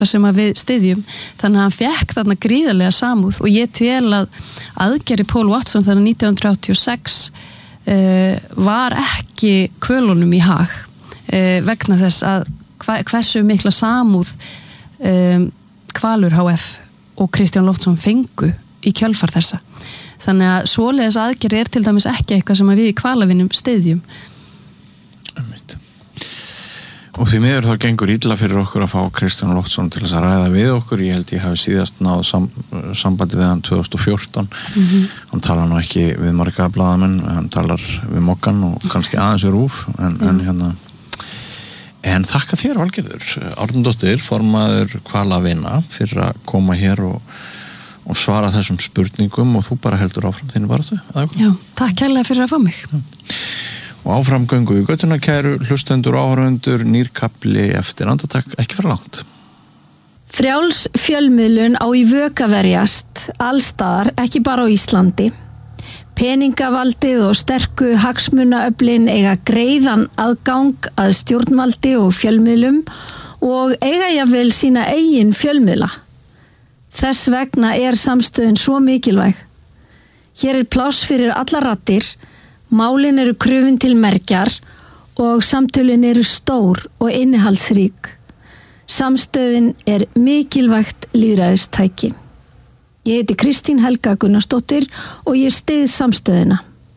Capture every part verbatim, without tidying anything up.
sem að við styðjum, þannig að hann fekk þarna gríðarlega samúð og ég tel að aðgerri Paul Watson þannig nítján hundruð áttatíu og sex uh, var ekki kvölunum í hag uh, vegna þess að hva, hversu mikla samúð um, Hvalur H F og Kristján Loftsson fengu í kjölfar þessa. Þannig að svoleiðis aðgerri er til dæmis ekki eitthvað sem við í Hvalavinum styðjum. Einmitt. Og því miður þá gengur illa fyrir okkur að fá Kristján Loftsson til þess að ræða við okkur. Ég held ég hafi síðast náð sam, sambandi við hann tvö þúsund og fjórtán. Mm-hmm. Hann talar nú ekki við marga blaðamenn, hann talar við Moggan og kannski aðeins við Rúf, en, mm. en hérna en þakka þér Valgerður Árnadóttir, formaður Hvalavina, fyrir að koma hér og, og svara þessum spurningum og þú bara heldur áfram þínu baráttu. Já, takk kærlega fyrir að fá mig. Já. Og áfram göngu í göttuna, kæru hlustendur og áhorfendur, nýrkafli eftir andartak, ekki fyrir langt. Frjáls fjölmiðlun á í vök að verjast, allstaðar, ekki bara á Íslandi. Peningavaldið og sterku hagsmunaöflin eiga greiðan aðgang að stjórnvaldi og fjölmiðlum og eiga jafnvel sína eigin fjölmiðla. Þess vegna er samstöðin svo mikilvæg. Hér er pláss fyrir alla raddir, málin eru krufin til mergjar og samtölin eru stór og innihaldsrík. Samstöðin er mikilvægt lýðræðistæki. Ég heiti Kristín Helga Gunnarsdóttir og ég styð samstöðina.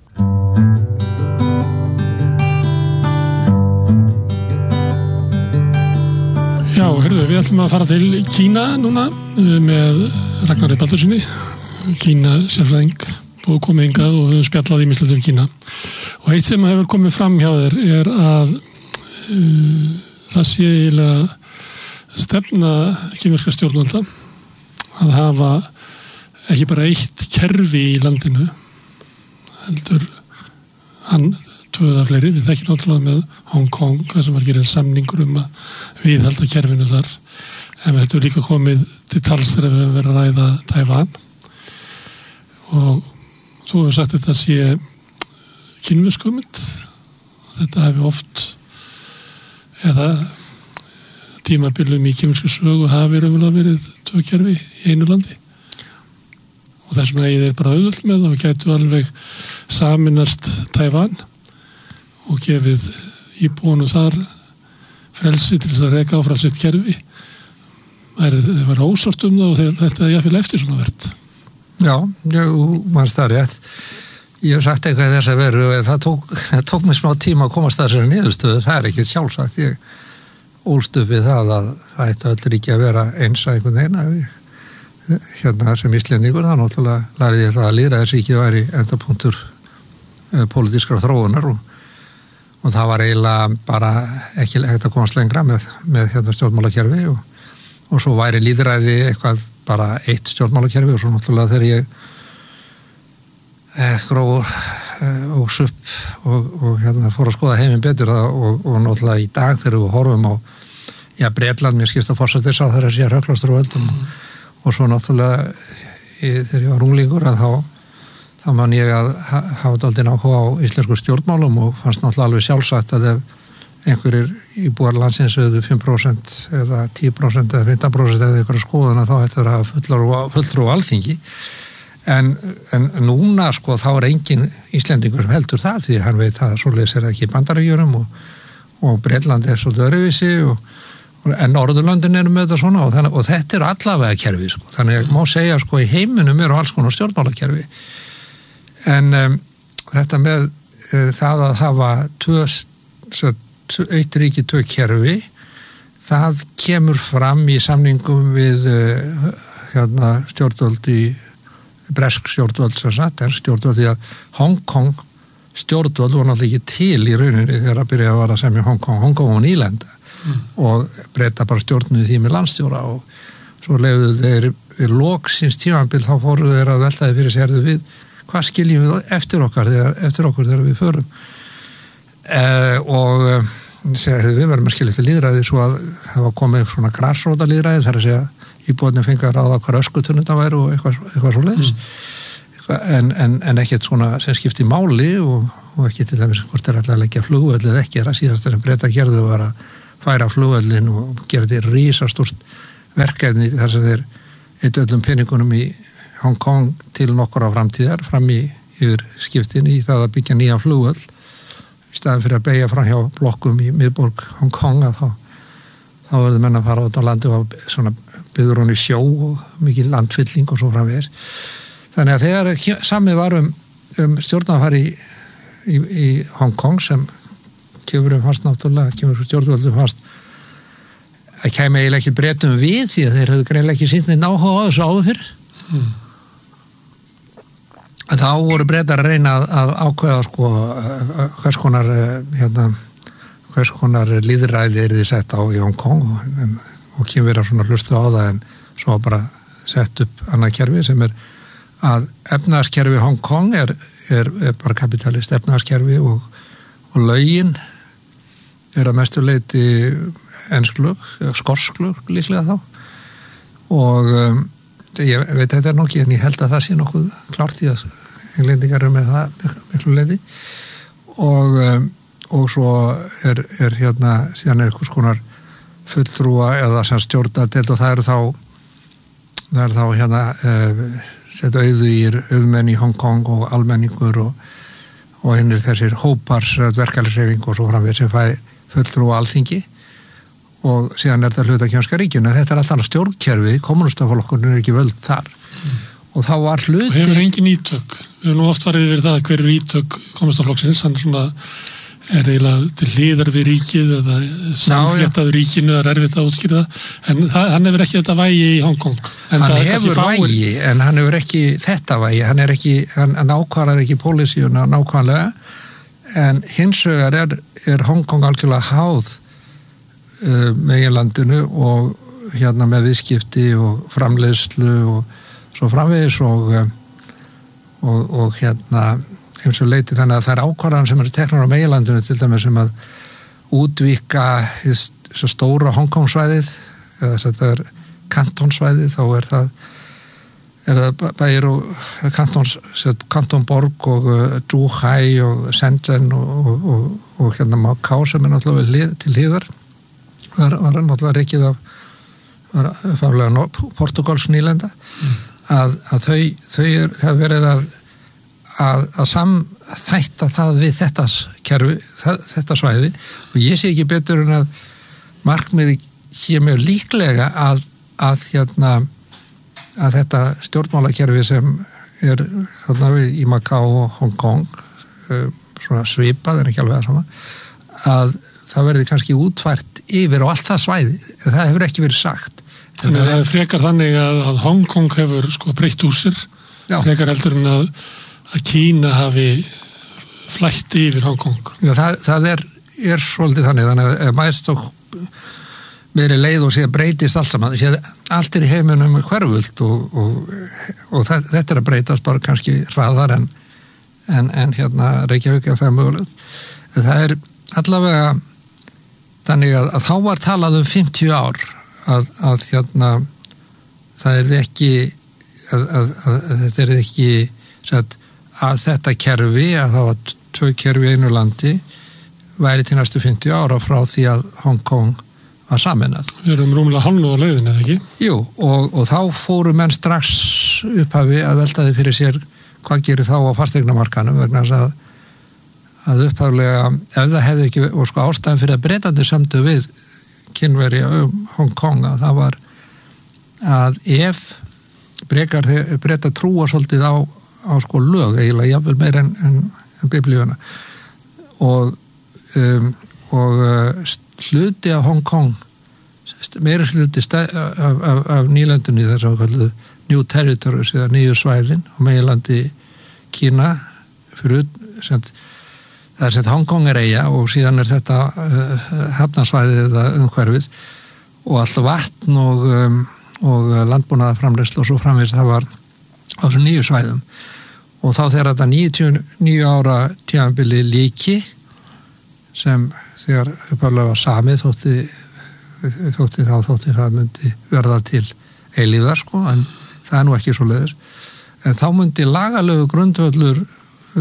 Já, heyrðu, við ætlum að fara til Kína núna með Ragnari Baldurssoni, Kína sérfræðing, og komið hingað og við höfum spjallað ýmislegt um Kína. Og eitt sem hefur komið fram hjá þér er að uh, það sé eiginlega stefna kínverska stjórnvalda að hafa ekki bara eitt kerfi í landinu, heldur hann tvöða fleiri. Við þekkjum náttúrulega með Hong Kong, þar sem var gerðið samningur um að viðhalda kerfinu þar. En þetta er líka komið til tals þegar við höfum verið að ræða Tævan. Og þú hefur sagt að þetta sé kínversk hugmynd. Þetta hefur oft, eða tímabilum í kínversku sögu hafi raunverulega verið tvö kerfi í einu landi. Og þess vegna eigið er bara auðvöld með og gætu alveg saminast Tævan og gefið íbúanum þar frelsi til þess að reka áfram sitt kerfi. Það var ósátt um það og þeir, þetta er jafnvel eftir svona verð. Já, þú mannst það rétt. Ég hef sagt eitthvað þess að veru og það tók, það tók mig smá tíma að komast þessari niðurstöðu. Það er ekki sjálfsagt. Ég ólst upp við það að það ætti öll ríki að vera eins að einhvern veginn að hérna sem Íslendingur, þá náttúrulega lærði ég það að lýðræðisríki væri endapunktur uh, pólitískrar þróunar og, og það var eiginlega bara ekki hægt að komast lengra með, með hérna stjórnmálakerfi og, og svo væri lýðræði eitthvað bara eitt stjórnmálakerfi og svo náttúrulega þegar ég eh, gróð eh, og supp og, og hérna fór að skoða heiminn betur það, og, og náttúrulega í dag þegar við horfum á já, Bretland, mér skilst að forsætisráð þegar að sé röklastur og öldum mm. og svo náttúrulega þegar ég var unglingur að þá þá man ég að hafa dálítið áhuga á íslensku stjórnmálum og fannst náttúrulega alveg sjálfsagt að ef einhverjir íbúar landsins höfðu fimm prósent eða tíu prósent eða fimmtán prósent eða einhverja skoðuna þá ættu að hafa fulltrú á Alþingi en, en núna sko þá er engin Íslendingur sem heldur það því hann veit að svoleiðis er ekki í Bandaríkjunum og, og Bretland er svolítið öðruvísi og en Norðurlöndin eru með þetta svona og, þannig, og þetta er allavega kerfi sko. Þannig að má segja sko í heiminum eru alls konar stjórnmálakerfi en um, þetta með uh, það að hafa tvö, eitt ríki tvö kerfi það kemur fram í samningum við uh, hérna, stjórnvöld í bresk stjórnvöld sem sagt er stjórnvöld því að Hong Kong stjórnvöld voru náttúrulega ekki til í rauninni þegar að byrja að vara sem í Hong Kong Hong Kong og nýlenda Mm. og breyta bara stjórnuð því með landstjóra og svo leiðu þeir í loksins tímabil þá fóru þeir að veltaði fyrir sér við hvað skiljum við eftir okkar þegar, eftir okkur þegar við förum eh, og eh, segja, við verðum að skilja eftir lýðræði svo að það var komið svona grassróta lýðræði þar að segja íbúarnir fengi að ráða hvað öskutunum það væri og eitthvað, eitthvað svo leiðis mm. en, en, en ekkert svona sem skipti máli og, og ekki til dæmis hvort er alltaf að leggja flugvöll eða ekki er að síðast sem breyta gerðu var að færa flugvöllin og gera þetta risastórt verkefni þar sem þeir eitt öllum peningunum í Hong Kong til nokkur á framtíðar fram í yfir skiptin í það að byggja nýja flugvöll í staðan fyrir að beygja fram hjá blokkum í miðborg Hong Kong að þá þá verður menn að fara út á landi og svona byggður hún í sjó og mikið landfylling og svo framvegis. Þannig að þegar samið var um, um stjórnarfari í, í, í Hong Kong sem kemur um fast náttúrulega, kemur um stjórnvöldum fast að kæmi eiginlega ekki Bretum við því að þeir höfðu greinlega ekki sýnt neinn áhuga á þessu áður fyrr. Mm. Þá voru Bretar að reyna að, að ákveða sko hvers konar hérna, hvers konar líðræði er þið sett á í Hong Kong og, en, og kemur að svona hlustu á það en svo bara sett upp annað kerfi sem er að efnahagskerfi Hong Kong er, er, er bara kapitalist efnahagskerfi og, og lögin er að mestu leyti ensklög, skorslög líklega þá og um, ég veit þetta er nokkið en ég held að það sé nokkuð klárt í að englendingar eru með það miklu leyti og, um, og svo er, er hérna síðan er einhvers konar fulltrúa eða sem stjórnadeild og það eru þá það eru þá hérna uh, sett auðugir auðmenn í Hong Kong og almenningur og, og hinn er þessir hópar verkefælishreyfing og svo framvegis sem fæ fulltrúa alþingi og síðan er þetta hluta kjónska ríkjun en þetta er alltaf stjórnkerfi, kommunistaflokkurinn er ekki völd þar mm. og þá var hluti og hefur engin ítök, við hefum nú oft farið yfir það hver er ítök kommunistaflokksins hann svona er eiginlega til hliðar við ríkið eða samfléttaður ríkinu það er erfitt að útskýra það en það, hann hefur ekki þetta vægi í Hong Kong en hann hefur vægi en hann hefur ekki þetta vægi hann er ekki, hann, hann ákvarðar ekki pólísíuna nákvæmlega en hins vegar er, er Hong Kong algjörlega háð meginlandinu og hérna með viðskipti og framleiðslu og svo framvegis og, og, og hérna eins og leiti þannig að það er ákvarðan sem eru teknar á meginlandinu til dæmis sem að útvíka þessu stóra Hong Kong svæðið eða þetta er kantonsvæðið þá er það er það bæir og kantons kantonborg og uh, Zhuhai og Shenzhen og, og, og, og hérna Macau sem er náttúrulega lið, til hliðar var, var náttúrulega reikið af var fálega Portugals nýlenda mm. að, að þau, þau er, það verið að að, að samþætta það við þetta kerfi, það, þetta svæði og ég sé ekki betur en að markmiði hér mjög líklega að, að hérna að þetta stjórnmálakerfi sem er þarna við í Macau og Hong Kong svona svipað en ekki alveg að sama að það verði kannski útfært yfir og allt það svæði, það hefur ekki verið sagt. Þannig að það er frekar þannig að, að Hong Kong hefur sko breytt úr sér, frekar heldur en að, að Kína hafi flætt yfir Hong Kong. Já, það, það er, er svolítið þannig, þannig að mæst og meiri leið og síðan breytist allt saman, síðan allt er í heiminum hverfult og, og, og það, þetta er að breytast bara kannski hraðar en, en, en hérna Reykjavík ef það er mögulegt. Það er allavega þannig að, að þá var talað um fimmtíu ár að, að hérna það er ekki að, að, að, að þetta er ekki að, að þetta kerfi að það var tvö kerfi í einu landi væri til næstu fimmtíu ára frá því að Hong Kong var saminað. Við erum rúmlega hálfnú á leiðin, eða ekki? Jú, og, og þá fóru menn strax upphafi að velta þið fyrir sér hvað gerir þá á fasteignamarkanum vegna þess að að upphaflega, ef það hefði ekki og sko ástæðan fyrir að Bretandi sömdu við Kínverja um Hong Kong að það var að ef brekar Breta trúa svolítið á, á sko lög eiginlega jafnvel meir en, en, en biblíuna og um, og uh, hluti af Hong Kong meira hluti stæð, af, af, af nýlöndunni þess að kallu New Territories eða nýju svæðin og meginlandi Kína fyrir sem það er sett Hong Kong er eyja og síðan er þetta uh, hafnarsvæðið eða umhverfið og allt vatn og, um, og landbúnaðarframleiðslu og svo framvegis það var á þessum nýju svæðum og þá þegar þetta níutíu og níu ára tímabili líki sem þegar upphaflega var samið þótti, þótti þá þótti það myndi verða til eilíðar sko en það er nú ekki svo leiðis en þá myndi lagalegu grundvöllur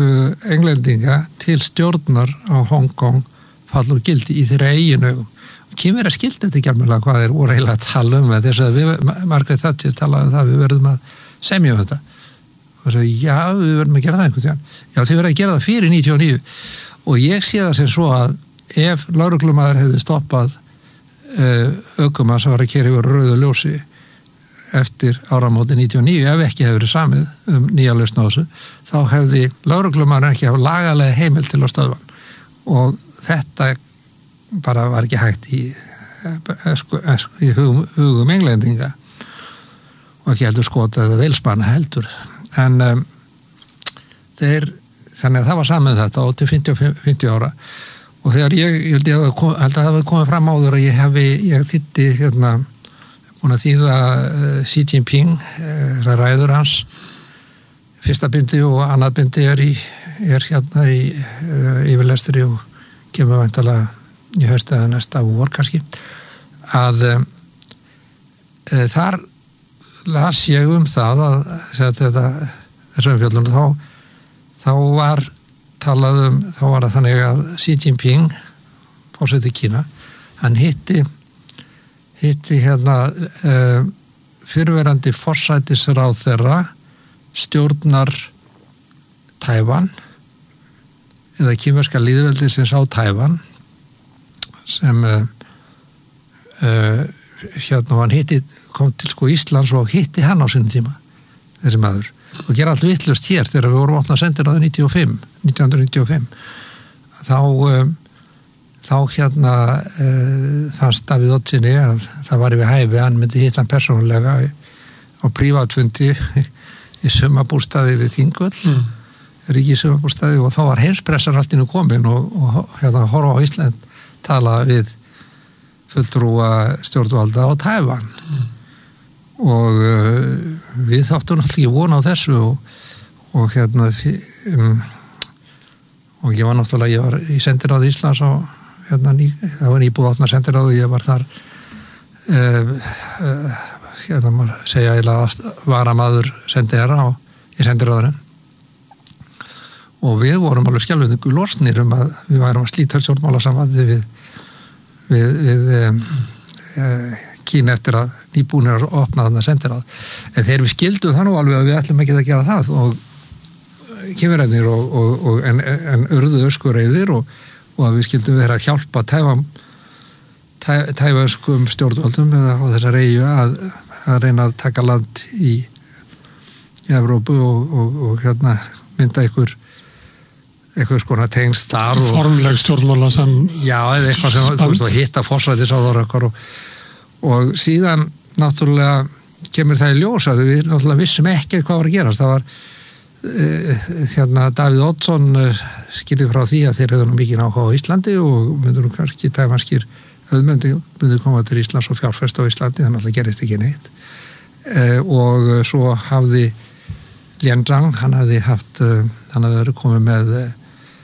englendinga til stjórnar á Hong Kong fallur gildi í þeirra eigin augum kemur að skildi þetta ekki alveg hvað þeir voru eiginlega að tala um þess að við, Margrét Thatcher talaði um það, við verðum að semja um þetta og svo, já, við verðum að gera það einhvern tíðan já, þið verðum að gera það fyrir níutíu og níu og ég sé það sem svo að ef lögreglumaður hefði stoppað uh, ökumann sem var að keyra yfir rauðu ljósi eftir áramóti níutíu og níu, ef ekki hefur verið samið um nýja lausn á þessu, þá hefði lögreglumaður ekki hafa lagalega heimild til að stöðva hann og þetta bara var ekki hægt í, í hugum, hugum englendinga og ekki heldur skota eða vilsmanna heldur en um, þeir, þannig að það var saman þetta og til fimmtíu ára og þegar ég, ég held, ég held að það hefði komið fram áður að ég hefði, ég þýtti hérna, búin að þýða uh, Xi Jinping uh, ræður hans fyrsta bindi og annað bindi er í er hérna í uh, yfirlestri og kemur væntalega í haustu eða næsta vor kannski að um, e, þar las ég um það að þetta, þessum fjöllum þá, þá var talað um, þá var það þannig að Xi Jinping forseti Kína, hann hitti hitti hérna e, fyrrverandi forsætisráðherra stjórnar Tævan eða kínverska lýðveldisins á Tævan sem uh, uh, hérna hann hitti kom til sko Íslands og hitti hann á sínum tíma þessi maður og gera allt vittlust hér þegar við vorum opnað sendiráði nítján hundruð níutíu og fimm þá um, þá hérna uh, fannst Davíð Oddssyni að það var yfir hæfi, hann myndi hitta hann persónulega á prívatfundi í sumarbústaði við Þingvöll mm. ríkissumarbústaði og þá var heimspressar allt innu komin og, og hérna horfa á Ísland tala við fulltrúa stjórnvalda á Tævan mm. og uh, við þáttum náttúrulega ekki vona á þessu og, og hérna um, og ég var náttúrulega ég var í sendiráði Íslands á hérna, ný, það var nýbúið átna sendiráði ég var þar uh, uh, hérna maður segja að varamaður sendiherra í sendiráðurinn og við vorum alveg skjálfandi losnir um að við værum að slíta stjórnmálasambandi við, við, við um, uh, Kína eftir að nýbúinir að opna þarna sendiráð. En þegar við skildum það nú alveg að við ætlum ekki að gera það og kynverðinir og, og, og en, en urðu öskureiðir og, og að við skildum vera að hjálpa tæfam tæ, tæfaskum stjórnvaldum eða á þessa reyju að, að reyna að taka land í, í Evrópu og, og, og hérna mynda ykkur eitthvað skona tengst þar og formleg stjórnmála sem já, eða eitthvað sem, þú veist, að hitta forsætisráðherra okkar og, og síðan náttúrulega kemur það í ljós að við náttúrulega vissum ekki hvað var að gerast, það var uh, hérna Davíð Oddsson uh, skilið frá því að þeir hefðu nú mikið áhuga á Íslandi og myndur nú kannski tæfanskir auðmyndi myndur koma til Íslands og fjárfesta á Íslandi, þannig að það gerist ekki neitt uh, og uh, svo hafði Lian Zhang, hann hafði haft uh, hann hafði verið komið með uh,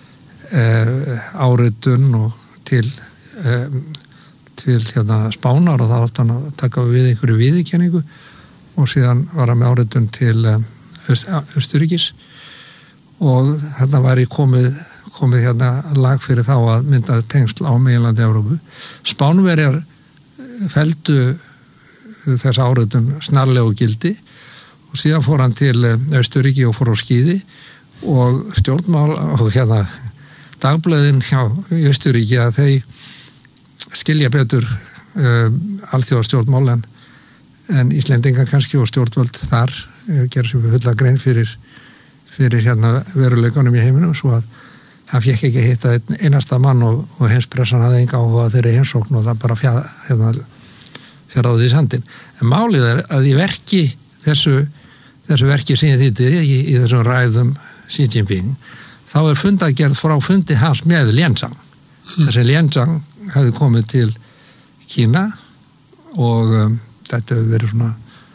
Uh, áritun og til uh, til hérna Spánar og þá átti hann að taka við einhverju viðurkenningu og síðan var hann með áritun til uh, Austurríkis og þarna var ég komið komið hérna lag fyrir þá að mynda tengsl á meginlandi Evrópu. Spánverjar felldu þessa áritun snarlegu gildi og síðan fór hann til Austurríki og fór á skíði og stjórnmál og hérna dagblöðin hjá Austurríki að þeir skilja betur um, alþjóðastjórnmál en, en Íslendingar kannski og stjórnvöld þar gerir sem við fulla grein fyrir, fyrir hérna veruleikunum í heiminum svo að hann fékk ekki að hitta einn einasta mann og, og heimspressan hafði enga áhuga þeirri heimsókn og það bara fjara hérna, fjaraði í sandin. En málið er að í verki þessu, þessu verki sem ég þýtti í, í þessum ræðum Xi Jinping þá er fundagerð frá fundi hans með Lian Zhang. Mm. Þessi Lian Zhang hefði komið til Kína og um, þetta hefur verið svona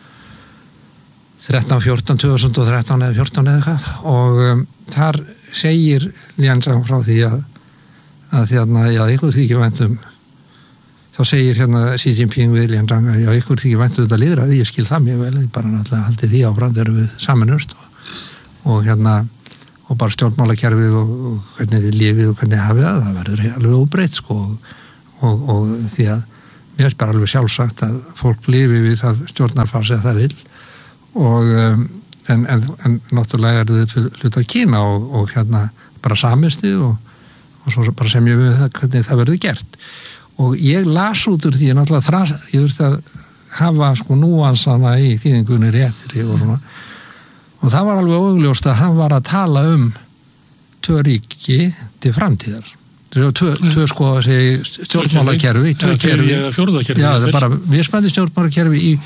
þrettán, fjórtán, tvö þúsund og þrettán eða fjórtán eða eitthvað og um, þar segir Lian Zhang frá því að að þérna, já, ykkur því ekki væntum þá segir hérna Xi Jinping við Lian Zhang að já, ykkur því ekki væntum þetta líðræði, ég skil það mjög vel, bara náttúrulega haldið því áfram þegar við samanumst og, og hérna og bara stjórnmálakerfið og, og hvernig þið lifið og hvernig þið hafið það, það verður alveg óbreytt sko og, og, og því að mér er bara alveg sjálfsagt að fólk lifi við það stjórnarfar sem það vil og um, en, en, en náttúrulega er þetta hluta að Kína og, og hérna bara samistið og, og svo bara sem ég við það hvernig það verður gert og ég las út úr því að náttúrulega þras, ég þurfti að hafa sko núansana í þýðingunni réttri og svona og það var alveg augljóst að hann var að tala um tvö ríki til framtíðar tvö, tvö sko stjórnmálakerfi tvö kerfi eða fjórðakerfi já það er bara mismændi stjórnmálakerfi í,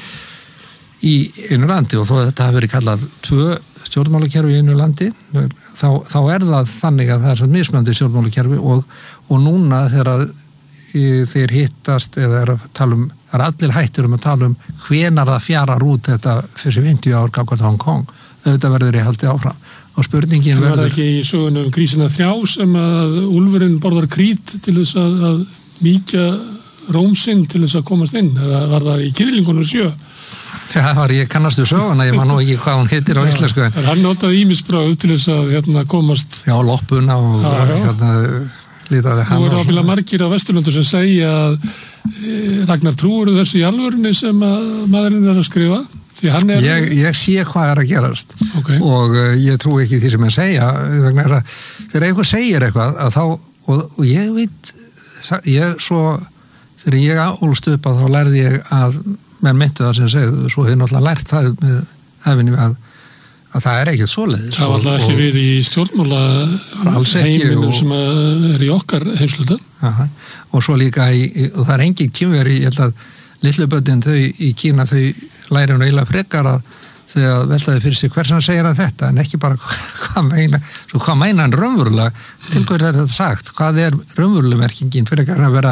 í einu landi og þó að þetta hafi verið kallað tvö stjórnmálakerfi í einu landi þá, þá er það þannig að það er svona mismændi stjórnmálakerfi og, og núna þegar þeir hittast eða er að tala um það er allir hættir um að tala um hvenar það fjarar út þetta fyrir fimmtíu ár gagnvart Hong Kong auðvitað verður ég haldið áfram og spurningin verður... verður Það ekki í sögunum um grísina þrjá sem að úlfurinn borðar krít til þess að, að mýkja rómsinn til þess að komast inn eða var það í kyrlingunum sjö? Já, það var ég kannastu söguna, ég man nú ekki hvað hún hittir á íslensku. En hann notaði ýmisbröð til þess að hérna, komast... Já, loppuna og já, já. hérna litaði hann. Nú eru ábyggilega margir á Vesturlöndu sem segja að e, Ragnar trúur þessu í alvörunni sem að maðurinn er að skrifa. Því hann er... Ég, ég sé hvað er að gerast okay. og uh, ég trú ekki því sem ég segja. Þegar einhver segir eitthvað að þá, og, og ég veit, ég svo, þegar ég ólst upp að þá lærði ég að menn myndu það sem segðu, svo hefur náttúrulega lært það með hefinni að, að það er ekkert svoleiðis. Það var alltaf ekki við í stjórnmála heiminum sem er í okkar heimsluta. Aha. Og svo líka, í, og það er engin kynveri, ég held að litluböldin þau í Kína, þau læri hún eiginlega frekar að þegar veltaði fyrir sig hversan segir að þetta, en ekki bara hvað meina, svo hvað meina hann raunverulega, til hvers er þetta sagt, hvað er raunverulega merkingin fyrir að vera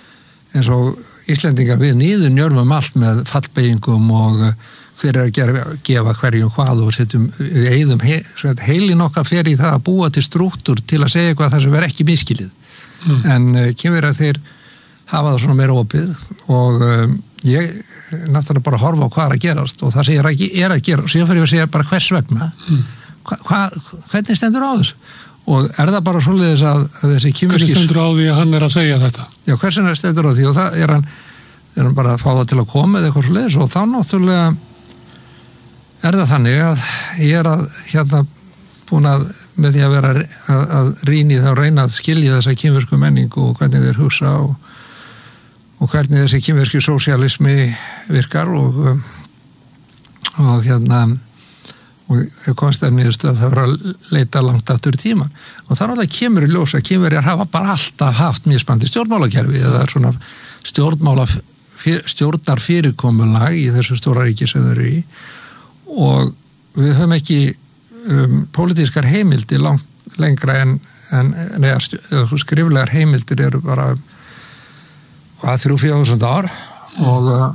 eins og Íslendingar við nýður njörfum allt með fallbeigingum og hver er að gera, gefa hverjum hvað og setjum eigðum he, heilin okkar fer í það að búa til strúktúr til að segja eitthvað það sem verð ekki miskilið mm. en uh, kemur að þeir hafa það svona meira opið og um, ég náttúrulega bara horfa á hvað er að gerast og það sem er að, er að gera og síðan fyrir að segja bara hvers vegna mm. hva, hva, hvernig stendur á þessu og er það bara svolítið að, að þessi kýmverskis... Hvernig stendur á því að hann er að segja þetta? Já, hvernig stendur á því og það er hann, er hann bara að fá það til að koma eða eitthvað svolítið og þá náttúrulega er það þannig að ég er að hérna búin að með því að vera að, að rýni þá reyna að skilja þessa kýmversku menningu og hvernig þeir hugsa og, og hvernig þessi kýmverski sósialismi virkar og, og hérna og konstæðniðustu að það var að leita langt aftur í tíma og það er alltaf kemur í ljós að kemur er að hafa bara alltaf haft mismandi stjórnmálakerfi eða svona stjórnmála stjórnar fyrirkomulag í þessu stóra ríki sem þau eru í og við höfum ekki um, pólitískar heimildir langt lengra en, en neða skriflegar heimildir eru bara hvað þrjú fjögur ár og uh,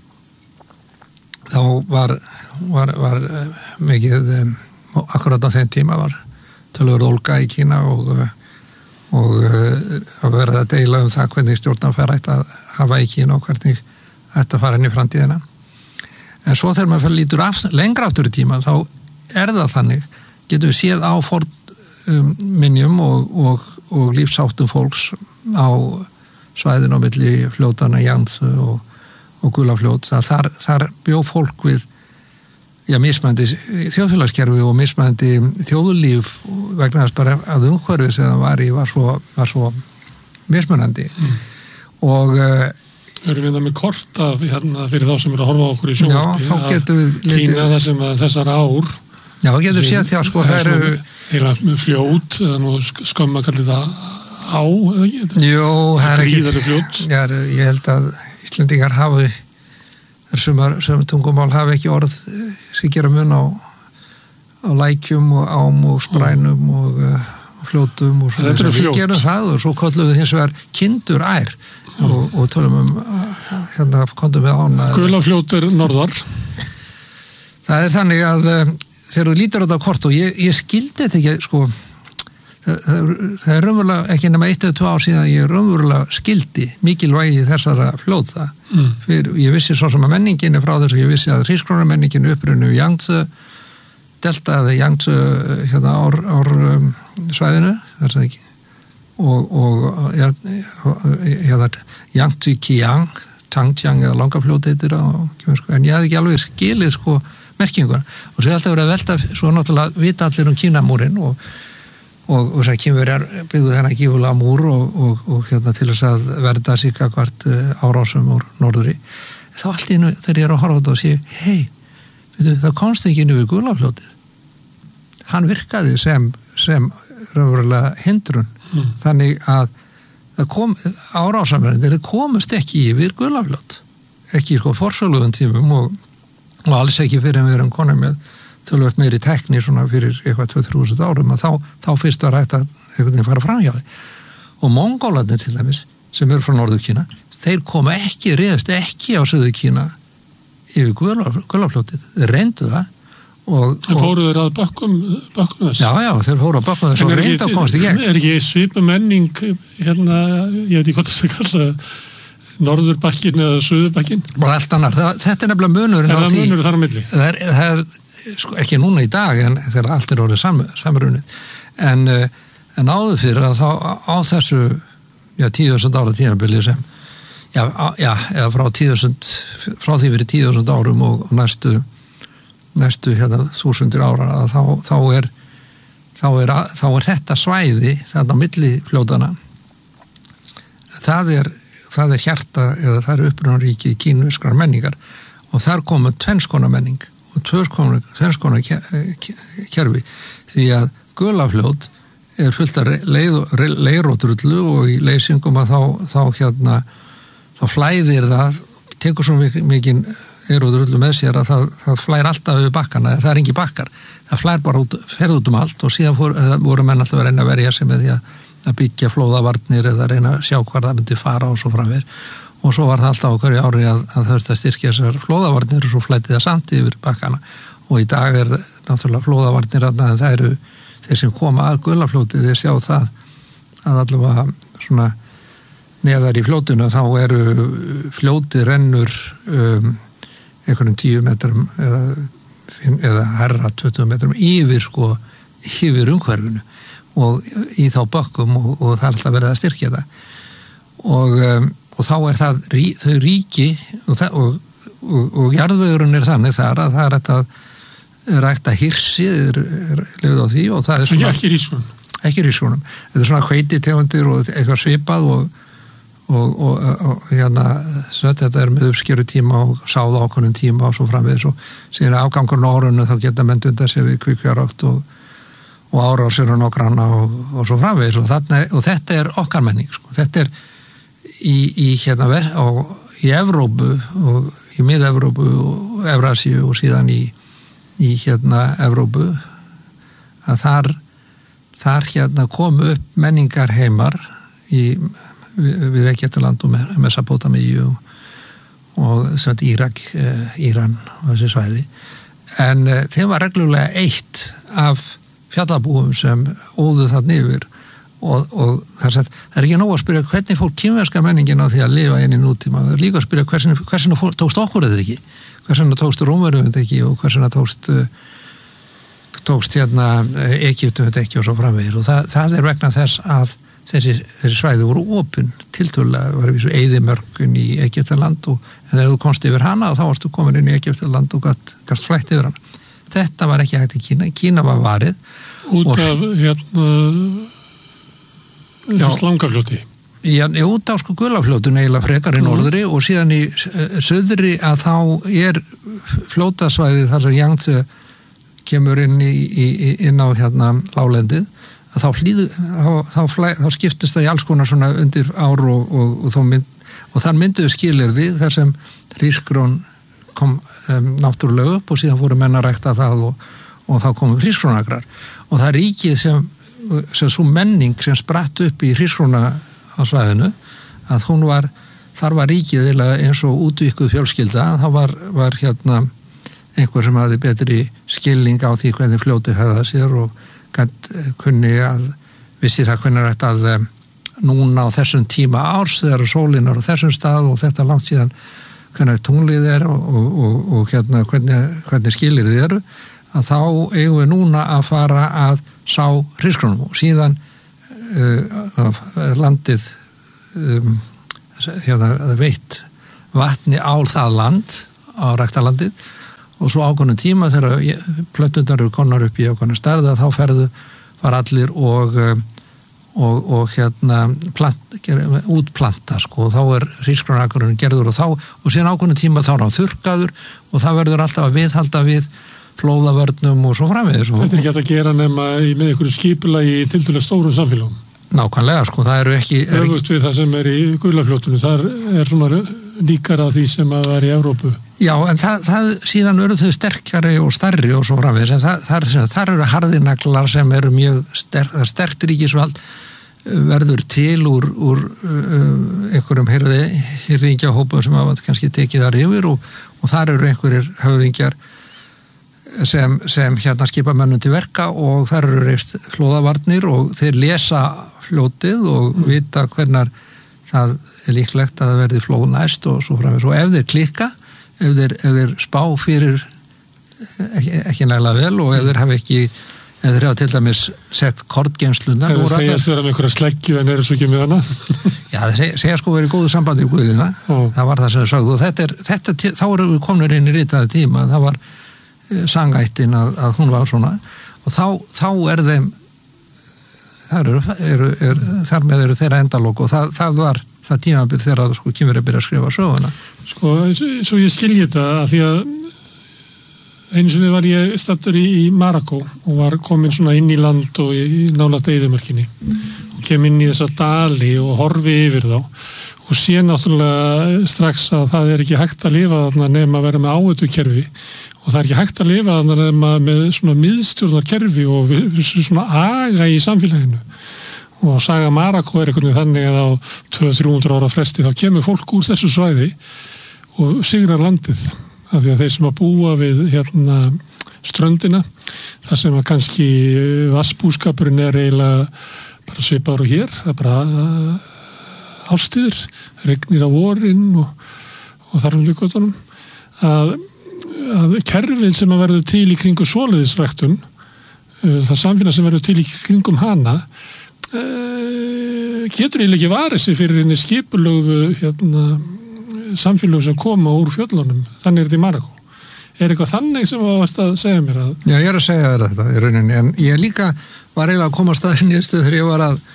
þá var var, var mikið um, akkurat á þeim tíma var tölur ólga í Kína og, og uh, að vera að deila um það hvernig stjórnarfær ætti að hafa í Kína og hvernig ætti að fara inn í framtíðina en svo þegar maður lítur af, lengra aftur í tíma þá er það þannig getur við séð á fornminjum um, og, og, og lífsáttum fólks á svæðinu á milli fljótana Yangtze og, og Gulafljót að þar, þar bjó fólk við já, mismændi þjóðfélagskerfi og mismændi þjóðlíf vegna þess bara að umhverfið sem það var í var svo, var svo mismunandi mm. og uh, erum við það með kort af hérna fyrir þá sem eru að horfa á okkur í sjónvarpi já, þá getum við litið Kína þessum að þessar ár já, þá getum við séð því að sko það eru eða með fljót eða nú skömm að kalli það á eða ekki jú, það er ekki fljót já, ég held að Íslendingar hafi þar sem tungumál hafi ekki orð sem gera mun á, á lækjum og ám og sprænum mm. og, og fljótum og svo þess að við gerum það og svo kollum við hins vegar kindur ær mm. og, og tölum um hérna kondum við ána Gulafljót er norðar það er þannig að um, þegar þú lítur á þetta kort og ég, ég skildi þetta ekki sko það, það, það er raunverulega ekki nema eitt eða tvö ár síðan ég raunverulega skildi mikilvægi þessara fljóta mm. fyrir, ég vissi svo sem að menningin er frá þessu, ég vissi að hrískrónamenningin upprunnu Yangtze delta eða Yangtze hérna ár, ár um, svæðinu þar sem ekki og, og ja, ja, Yangtze Kiang Changjiang eða Langafljót heitir en ég hafði ekki alveg skilið sko merkingur og svo alltaf verið að velta svo náttúrulega vita allir um Kínamúrin og og, og það Kínverjar byggðu þennan gífulega múr og, og, og hérna til þess að verða sig akkvart árásum úr norðuri þá allt í nú þegar ég er að horfa á þetta og sé hei, það komst ekki inn yfir Guðlafljótið hann virkaði sem, sem raunverulega hindrun mm. þannig að það kom árásamverðin þeir komust ekki yfir Guðlafljót ekki sko forsöluðum tímum og, og alls ekki fyrir en við erum konum með tölvöld meiri tekni svona fyrir eitthvað tvö til þrjú þúsund árum að þá, þá fyrst var hægt að einhvern veginn fara fram hjá því og Mongólarnir til dæmis sem eru frá Norður Kína þeir koma ekki, reyðast ekki á Suður Kína yfir Guðlafljótið, þeir reyndu það og, og fóru þeir að bökkum bökkum þess? Já, já, þeir fóru að bökkum þess og reyndu að komast í gegn. Er ekki svipa menning hérna, ég veit ekki hvað það kalla Norðurbakkin eða Suðurbakkin? Bara allt annar, það, þetta er nefnilega munurinn á því. Er það munur þar á milli? Það er, það er sko, ekki núna í dag en þegar allt er orðið sam, samrunnið en, en áður fyrir að þá á þessu já, tíu þúsund ára tímabili sem já, já, eða frá tíu þúsund frá því fyrir tíu þúsund árum og, og næstu næstu hérna þúsundir ára að þá, þá er þá er, þá er þetta svæði þarna á milli fljótana það er það er hjarta eða það er upprunaríki kínverskrar menningar og þar komu tvennskonar menning og tvennskonar kerfi því að Guðlafljót er fullt af leirótrullu og í leysingum að þá, þá hérna þá flæðir það tekur svo mikið leirótrullu með sér að það, það flæðir alltaf við bakkana það er engi bakkar, það flæðir bara út ferð út um allt og síðan fór, voru menn alltaf að reyna að verja sig með því að að byggja flóðavarnir eða reyna að sjá hvað það myndi fara og svo framver og svo var það alltaf á hverju ári að, að þurfti að styrkja þessar flóðavarnir og svo flætti það samt yfir bakkana og í dag er náttúrulega flóðavarnir en það eru þeir sem koma að Guðlafljóti þeir sjá það að allavega svona neðar í fljótinu þá eru fljóti rennur um, einhverjum tíu metrum eða, eða herra tuttugu metrum yfir sko yfir umhverfinu og í þá bökkum og, og það er alltaf verið að styrkja það og, um, og þá er það rí, þau ríki og, og, og, og jarðvegurinn er þannig þar að það er þetta rækta hirsi er, er lefð á því og það er svona ekki rískunum ekki rískunum, þetta er svona hveititegundir og eitthvað svipað og, og, og, og hérna þetta er með uppskeru tíma og sáða ákvörnum tíma og svo framvegis og síðan afgangurinn á árunum þá geta menn undan sig við kvikfjárátt og og árásir og nokkranna og, og svo framvegis og, þarna, og þetta er okkar menning sko. Þetta er í, í hérna og, í Evrópu og í mið-Evrópu og Evrasíu og síðan í, í hérna Evrópu að þar þar hérna kom upp menningar heimar í, við, við Egyptaland og Mesopótamíu og, og svona Írak, Íran og þessi svæði en þeim var reglulega eitt af fjallabúum sem óðu þarna yfir og, og það er, það er ekki nóg að spyrja hvernig fór kínverska menningin á því að lifa inn í nútíma, það er líka að spyrja hversin, hversin tókst okkur þetta ekki, hversin tókst Rómverjum þetta ekki og hversin tókst tókst hérna Egyptum þetta ekki og svo framvegir og það, það er vegna þess að þessi, þessi svæði voru opin tiltölulega, var við svo eyðimörkun í Egyptaland og en þegar þú komst yfir hana þá varstu komin inn í Egyptaland og gast, gast flætt yfir hana. Þetta var ekki hægt í Kína, Kína var varið út af hérna Langafljóti já, út af sko Guðlafljótinu eiginlega frekar í norðri mm. og síðan í söðri að þá er fljótasvæði þar sem Yangtze kemur inn, í, í, inn á hérna lálendið að þá, hlýð, þá, þá, flæ, þá skiptist það í alls konar svona undir ár og, og, og, mynd, og þar mynduðu skilir við þar sem hrísgrón kom um, náttúrulega upp og síðan fóru menn að rækta það og, og þá komum hrísgrónagrar og það ríkið sem, sem svo menning sem spratt upp í hrísgróna á svæðinu að hún var, þar var ríkið eins og útvíkuð fjölskylda þá var, var hérna einhver sem hafði betri skilning á því hvernig fljótið hefða sér og gæt, kunni að vissi það hvernig rætt að um, núna á þessum tíma árs þegar sólin er á þessum stað og þetta langt síðan hvernig tunglið er og, og, og, og hérna hvernig, hvernig skilir þið eru að þá eigum við núna að fara að sá hrísgrjónum og síðan uh, landið um, hérna veitt vatni á það land á ræktarlandið og svo ákveðnum tíma þegar plöntundar eru konar upp í ákveðna stærða þá ferðu var allir og og, og hérna plant, útplanta sko og þá er hrísgrjónaakurinn gerður og þá og síðan ákveðnum tíma þá er hann þurrkaður og það verður alltaf að viðhalda við flóðavörnum og svo framvegis. Þetta er ekki hægt að gera nema með einhverju skipulagi í tiltölulega stórum samfélagum. Nákvæmlega, sko, það eru ekki... Öfugt við það sem er í Gullafljótinu, það er svona líkara því sem að vera í Evrópu. Já, en það, það síðan eru þau sterkari og stærri og svo framvegis, en það, það, er, það eru harðinaglar sem eru mjög sterk, sterkt ríkisvald verður til úr, úr uh, einhverjum hirði, hirðingjahópa sem hafa kannski tekið þar yfir og, og þar eru einhverjir höfðingjar sem, sem hérna skipa mönnum til verka og þar eru reist flóðavarnir og þeir lesa fljótið og mm. vita hvernar það er líklegt að það verði flóð næst og svo framvegis og ef þeir klikka, ef þeir, ef þeir spá fyrir ekki, ekki nægilega vel og ef þeir hafa ekki ef þeir hafa til dæmis sett kortgeymsluna Ef þeir segja að þeir hafa einhverja sleggju en eru svo ekki með hana Já, þeir segja, segja sko verið góðu sambandi í Guðina Ó. Það var það sem þeir sagði og þetta er, þetta, þá erum við komin inn í ritaði tíma það var sangættin að, að hún var svona og þá, þá er þeim þar, eru, eru, er, þar með eru þeirra endalók og það, það var það tímabil þegar sko, kemur að byrja að skrifa söguna Sko, svo ég skilji þetta að því að einu sinni var ég stattur í, í Marokko og var komin svona inn í land og í nálægt eyðimörkinni mm. og kem inn í þessa dali og horfi yfir þá og sé náttúrulega strax að það er ekki hægt að lifa þarna nema að vera með áhættukerfi og það er ekki hægt að lifa þarna nema með svona miðstjórnarkerfi og svona aga í samfélaginu og saga Marokko er einhvern veginn þannig að á tvö til þrjú hundruð ára fresti þá kemur fólk úr þessu svæði og sigrar landið af því að þeir sem að búa við hérna ströndina þar sem að kannski vassbúskapurinn er eiginlega bara svipaður og hér það er bara árstíður regnir á vorin og, og þar um líkotunum að, að kerfin sem að verður til í kringu svoleiðisræktun það samfélag sem verður til í kringum hana getur eiginlega ekki varið sig fyrir henni skipulögðu hérna samfélög sem koma úr fjöllunum þannig er þetta í Marokko er eitthvað þannig sem þú varst að segja mér að Já, ég er að segja þér þetta í rauninni en ég líka var eiginlega að koma að staðin í stu þegar ég var að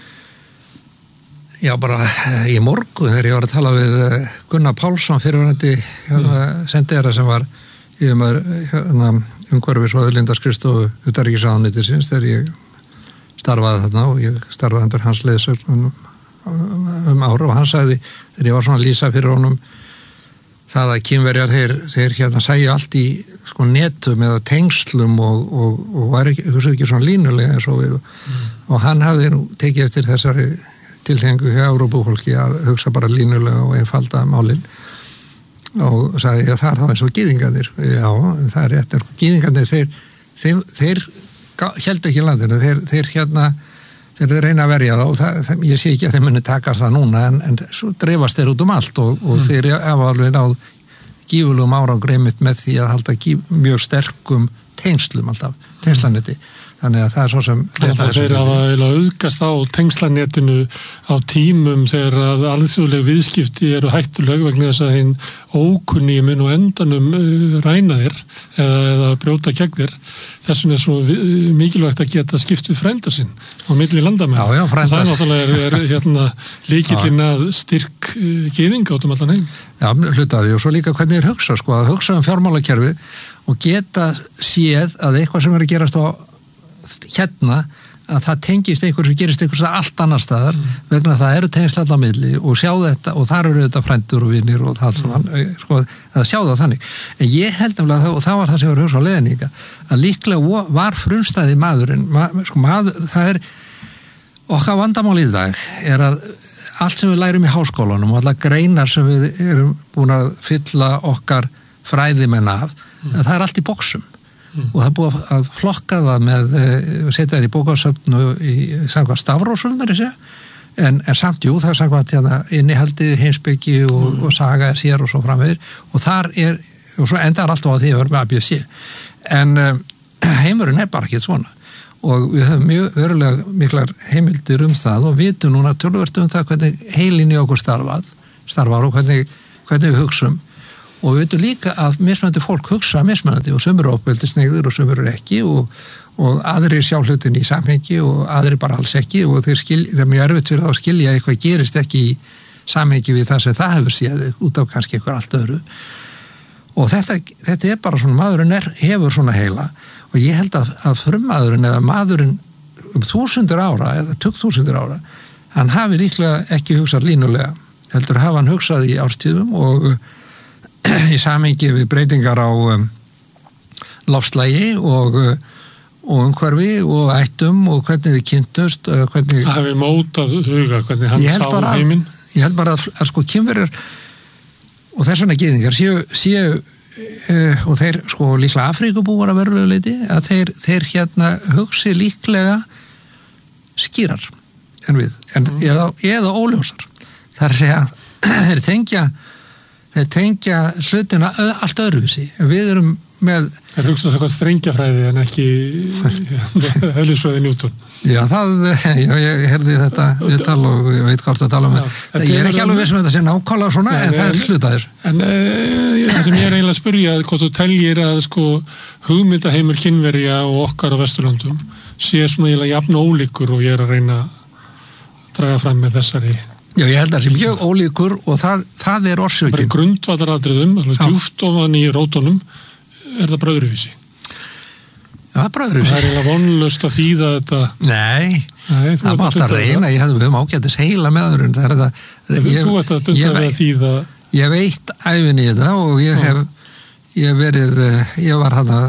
já, bara í morgun þegar ég var að tala við Gunnar Pálsson fyrirverandi hérna, sendiherra sem var yfirmaður hérna, umhverfis og auðlindaskristofu utanríkisráðuneytisins þegar ég starfaði þarna og ég starfaði undir hans leiðsögn um, um ára og hann sagði þegar ég var svona að lýsa fyrir honum það að kínverjar þeir, þeir hérna sæju allt í sko netum eða tengslum og, og, og var ekki, ekki svona línulega eins og við mm. og hann hafði nú tekið eftir þessari tilhengu hjá Evrópufólki að hugsa bara línulega og einfalda málin og sagði að það er þá eins og gyðingarnir já, það er rétt, gyðingarnir þeir, þeir, þeir héldu ekki landinu, þeir, þeir hérna þeir reyna að verja það og það, það, ég sé ekki að þeir muni takast það núna en, en svo dreifast þeir út um allt og, og mm. þeir hafa alveg náð gífurlegum árangri einmitt með því að halda gíf, mjög sterkum tengslum alltaf, tengslanetti þannig að það er svo sem það þeir hafa auðgast á tengslanetinu á tímum þegar að alþjóðleg viðskipti eru hættuleg vegna þess að hinn ókunni mun og endanum ræna þér eða, eða brjóta gegn þér þess vegna er svo mikilvægt að geta skipt við frænda sinn á milli landamenn já, já, og það náttúrulega er, er hérna, líkillinn að styrk gyðinga út um allan heim Já, hlutaði og svo líka hvernig er hugsa sko, að hugsa um fjármálakerfi og geta séð að eitthvað sem er að gerast á hérna að það tengist einhver sem gerist einhvers að allt annar staðar mm. vegna að það eru tengst allar milli og sjá þetta og þar eru þetta frændur og vinir og það sem hann, sko, að sjá það þannig en ég held nefnilega og það var það sem var hugsa á leiðinni að líklega var frumstæði maðurinn ma, sko, maður, það er okkar vandamál í dag er að allt sem við lærum í háskólanum og allar greinar sem við erum búin að fylla okkar fræðimenn af mm. það er allt í boxum Mm. og það er búið að flokka það með setja það í bókasöfn og í samkvæmt stafrósvöldari en, en samt jú, það er samkvæmt hérna, innihaldi, heimspeki og, mm. og saga sér og svo framvegir og þar er, og svo endar alltaf á því að vera með A B C en um, heimurinn er bara ekki svona og við höfum mjög verulega miklar heimildir um það og vitum núna töluvert um það hvernig heilin í okkur starfað, starfar og hvernig, hvernig við hugsum og við vitum líka að mismunandi fólk hugsa mismunandi og sömur ofbeldisneyður og sömur ekki og, og aðrir sjá hlutin í samhengi og aðrir bara alls ekki og þeir skil, það er mjög erfitt fyrir það að skilja eitthvað gerist ekki í samhengi við það sem það hefur séð út af kannski eitthvað allt öðru og þetta, þetta er bara svona maðurinn er, hefur svona heila og ég held að, að frummaðurinn eða maðurinn um þúsundur ára eða tugg þúsundur ára hann hafi líklega ekki hugsað línulega heldur hafa hann hugsað í árstíðum og í samhengi við breytingar á um, loftslagi og, og umhverfi og ættum og hvernig við kynntust hvernig það hefur mótað huga hvernig hann sá heiminn ég held bara að, að sko kynverjar og þess vegna gyðingar séu, séu uh, og þeir sko líklega Afríkubúar að verulega leiti að þeir, þeir hérna hugsi líklega skýrar en við en, mm. eða, eða óljósar það er að segja þeir tengja þeir tengja hlutina allt öðruvísi en við erum með þeir hugsa það hvað strengjafræði en ekki eðlisfræði Newton já það, já, ég herði þetta viðtal og ég veit hvort að tala um það ég er ekki alveg viss um þetta sé nákvæmlega svona en, en það er hlutaðir en uh, það sem ég er eiginlega að spyrja hvort þú teljir að sko hugmyndaheimur kynverja og okkar á Vesturlöndum sé svona eiginlega jafn ólíkur og ég er að reyna að draga fram með þessari já ég held að það sé mjög ólíkur og það, það er orsökin bara grundvallaratriðum, djúpt ofan í rótunum er það bröðruvísi Já, bröðruvísi. Það er eiginlega vonlaust að þýða þetta. Nei, Nei það mátt að reyna, ég hefði við um ágætis heila meðurinn. Það er það. Ég, þú ert að dunda við að þýða. Ég veit æfin í þetta og ég hef, ég verið, ég var hann að,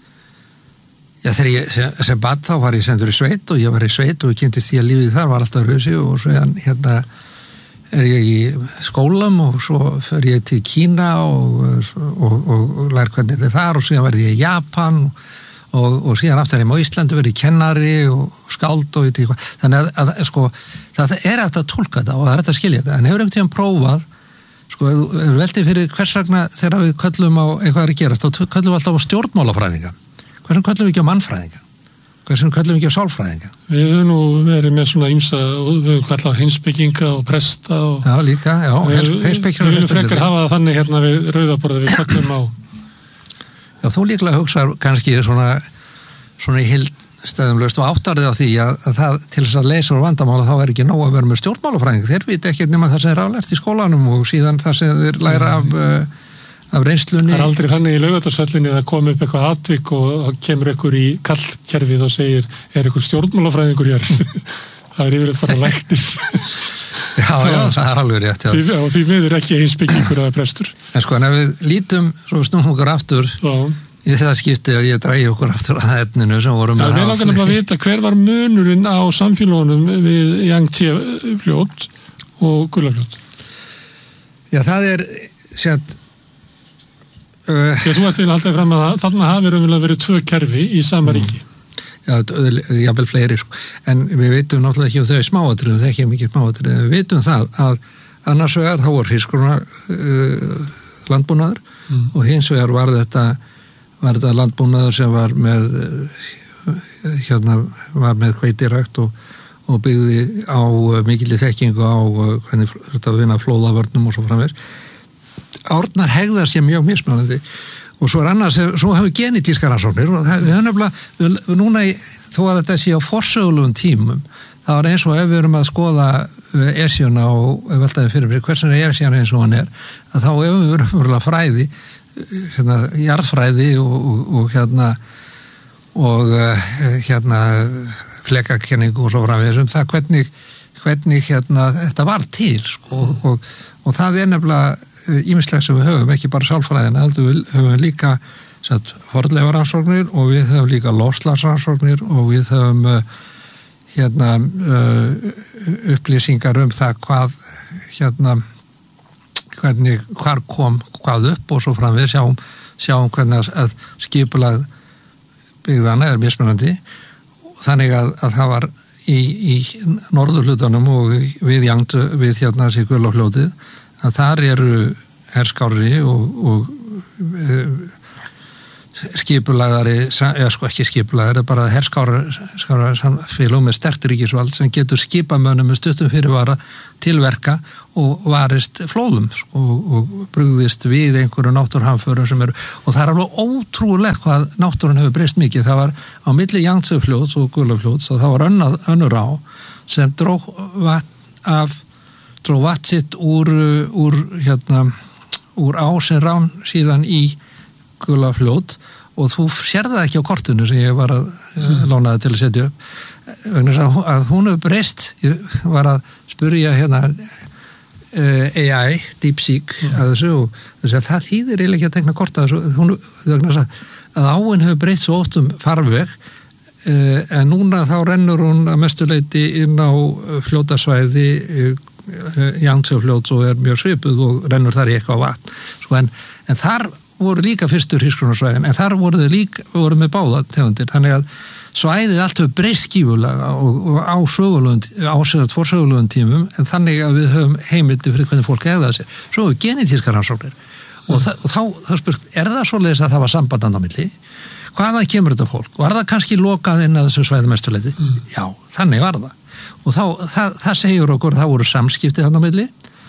já þegar ég sem, sem bad þá var ég sendur í sveit og ég var í sveit og ég kynntist því að lífið þar var alltaf öðruvísi og svo hérna er ég í skólam og svo fer ég til Kína og, og, og, og lær hvernig þetta er þar og síðan verði ég í Japan og Og, og síðan aftur heim á Íslandi verið kennari og skáld og eitthvað. Þannig að, að sko, það er hægt að tólka þetta og það er hægt að skilja þetta. En hefur einhvern tíðan prófað, sko, ef þú veldir fyrir hvers vegna þegar við köllum á eitthvað er að gerast, þá köllum við alltaf á stjórnmálafræðinga. Hversum köllum við ekki á mannfræðinga? Hversum köllum við ekki á sálfræðinga? Við höfum nú verið með svona ýmsa, við höfum kallað heimspekinga og presta og... Já, líka, já, heimspekinga og presta. Við höfum frekar hafa það þannig hérna við rauðaborðið við köllum á Já, þú líklega hugsaður kannski svona, svona í hildstæðumlaust og áttarðið á því að, að það til þess að leysa úr vandamála þá er ekki nóg að vera með stjórnmálafræðing. Þeir viti ekkert nema það sem er aflært í skólanum og síðan það sem þeir læra af, af reynslunni. Það er aldrei þannig í Laugardalshöllinni að koma upp eitthvað atvik og það kemur ykkur í kallkerfið og segir er ykkur stjórnmálafræðingur hér? Það er yfirleitt bara læknir. Já, já, það er alveg rétt. Því, og því miður ekki heimspekingur eða prestur. En sko, en ef við lítum, svo við snúum okkur aftur já. Í það skipti að ég drægi okkur aftur að etninu sem vorum með það. Við langar nefnilega að vita hver var munurinn á samfélagunum við Yangtze fljót og Gullafljót. Já, það er sér uh, Já, þú ert til alltaf fram að þarna hafi raunverulega verið tvö kerfi í sama ríki. Já, jáfnvel fleiri sko. En við veitum náttúrulega ekki um þau smáatriðum, það er ekki mikið smáatriðum, við veitum það að annars vegar þá var hrísgrjóna uh, landbúnaður mm. og hins vegar var þetta, var þetta landbúnaður sem var með uh, hérna var með hveitirækt og, og byggði á uh, mikilli þekkingu á uh, hvernig þetta vinna flóðavörnum og svo framvegis. Árnar hegðar sér mjög mismunandi og svo er annars, svo hefur genetískar rannsóknir og það, við höfum nefnilega, við núna í, þó að þetta sé á forsögulegum tímum, það var eins og ef við erum að skoða Esjuna og veltaði fyrir mér, hversin er Esjuna eins og hann er, að þá ef við erum fræði, hérna, jarðfræði og, og, og hérna, og hérna, flekakenningu og svo framvegis um það hvernig, hvernig hérna, þetta var til, sko, og, og, og það er nefnilega ýmislegt sem við höfum, ekki bara sálfræðina, heldur við höfum líka fornleifarannsóknir og við höfum líka loftslagsrannsóknir og við höfum uh, hérna uh, upplýsingar um það hvað hérna hvernig, hvar kom hvað upp og svo fram við sjáum, sjáum hvernig að skipulag byggðana er mismunandi þannig að, að það var í, í norðurhlutanum og við jangt við hérna sér Gullafljótið að þar eru herskári og, og skipulagari, eða sko ekki skipulagari, bara herskára samfélög með sterkt ríkisvald sem getur skipamönnum með stuttum fyrirvara til verka og varist flóðum sko, og, og brugðist við einhverju náttúruhamförum sem eru, og það er alveg ótrúlegt hvað náttúrun hefur breyst mikið. Það var á milli Yangtze-fljóts og Gullafljóts og það var önnað, önnur á sem dró vatn af dró vatn sitt úr, úr hérna, úr á sem rán síðan í Gullafljót og þú sér það ekki á kortinu sem ég var að mm. lána það til að setja upp vegna að, að hún hefur breyst. Ég var að spyrja hérna uh, A I, DeepSeek mm. að þessu og þess að það þýðir eiginlega ekki að tekna kort að þessu hún, vegna að, að áin hefur breyst svo oft um farveg uh, en núna þá rennur hún að mestuleiti inn á fljótasvæði uh, Yangtze-fljóts og er mjög svipuð og rennur þar í eitthvað vatn sko, en, en þar voru líka fyrstur hrísgrjónasvæðin en þar voru þau líka voru með báða tegundir, þannig að svæðið allt hefur breyst skífulega og, og á sögulegum, á sérsagt forsögulegum tímum en þannig að við höfum heimildi fyrir hvernig fólk hegðaði sér. Svo er genetískar rannsóknir og, mm. og þá, þá spurt, er það svoleiðis að það var samband á milli? Hvaðan kemur þetta fólk? Var það kannski lokað inn að þessu svæði mestuleiti? Mm. Já, þannig var það. Og þá, það, það segir okkur að það voru samskipti þarna á milli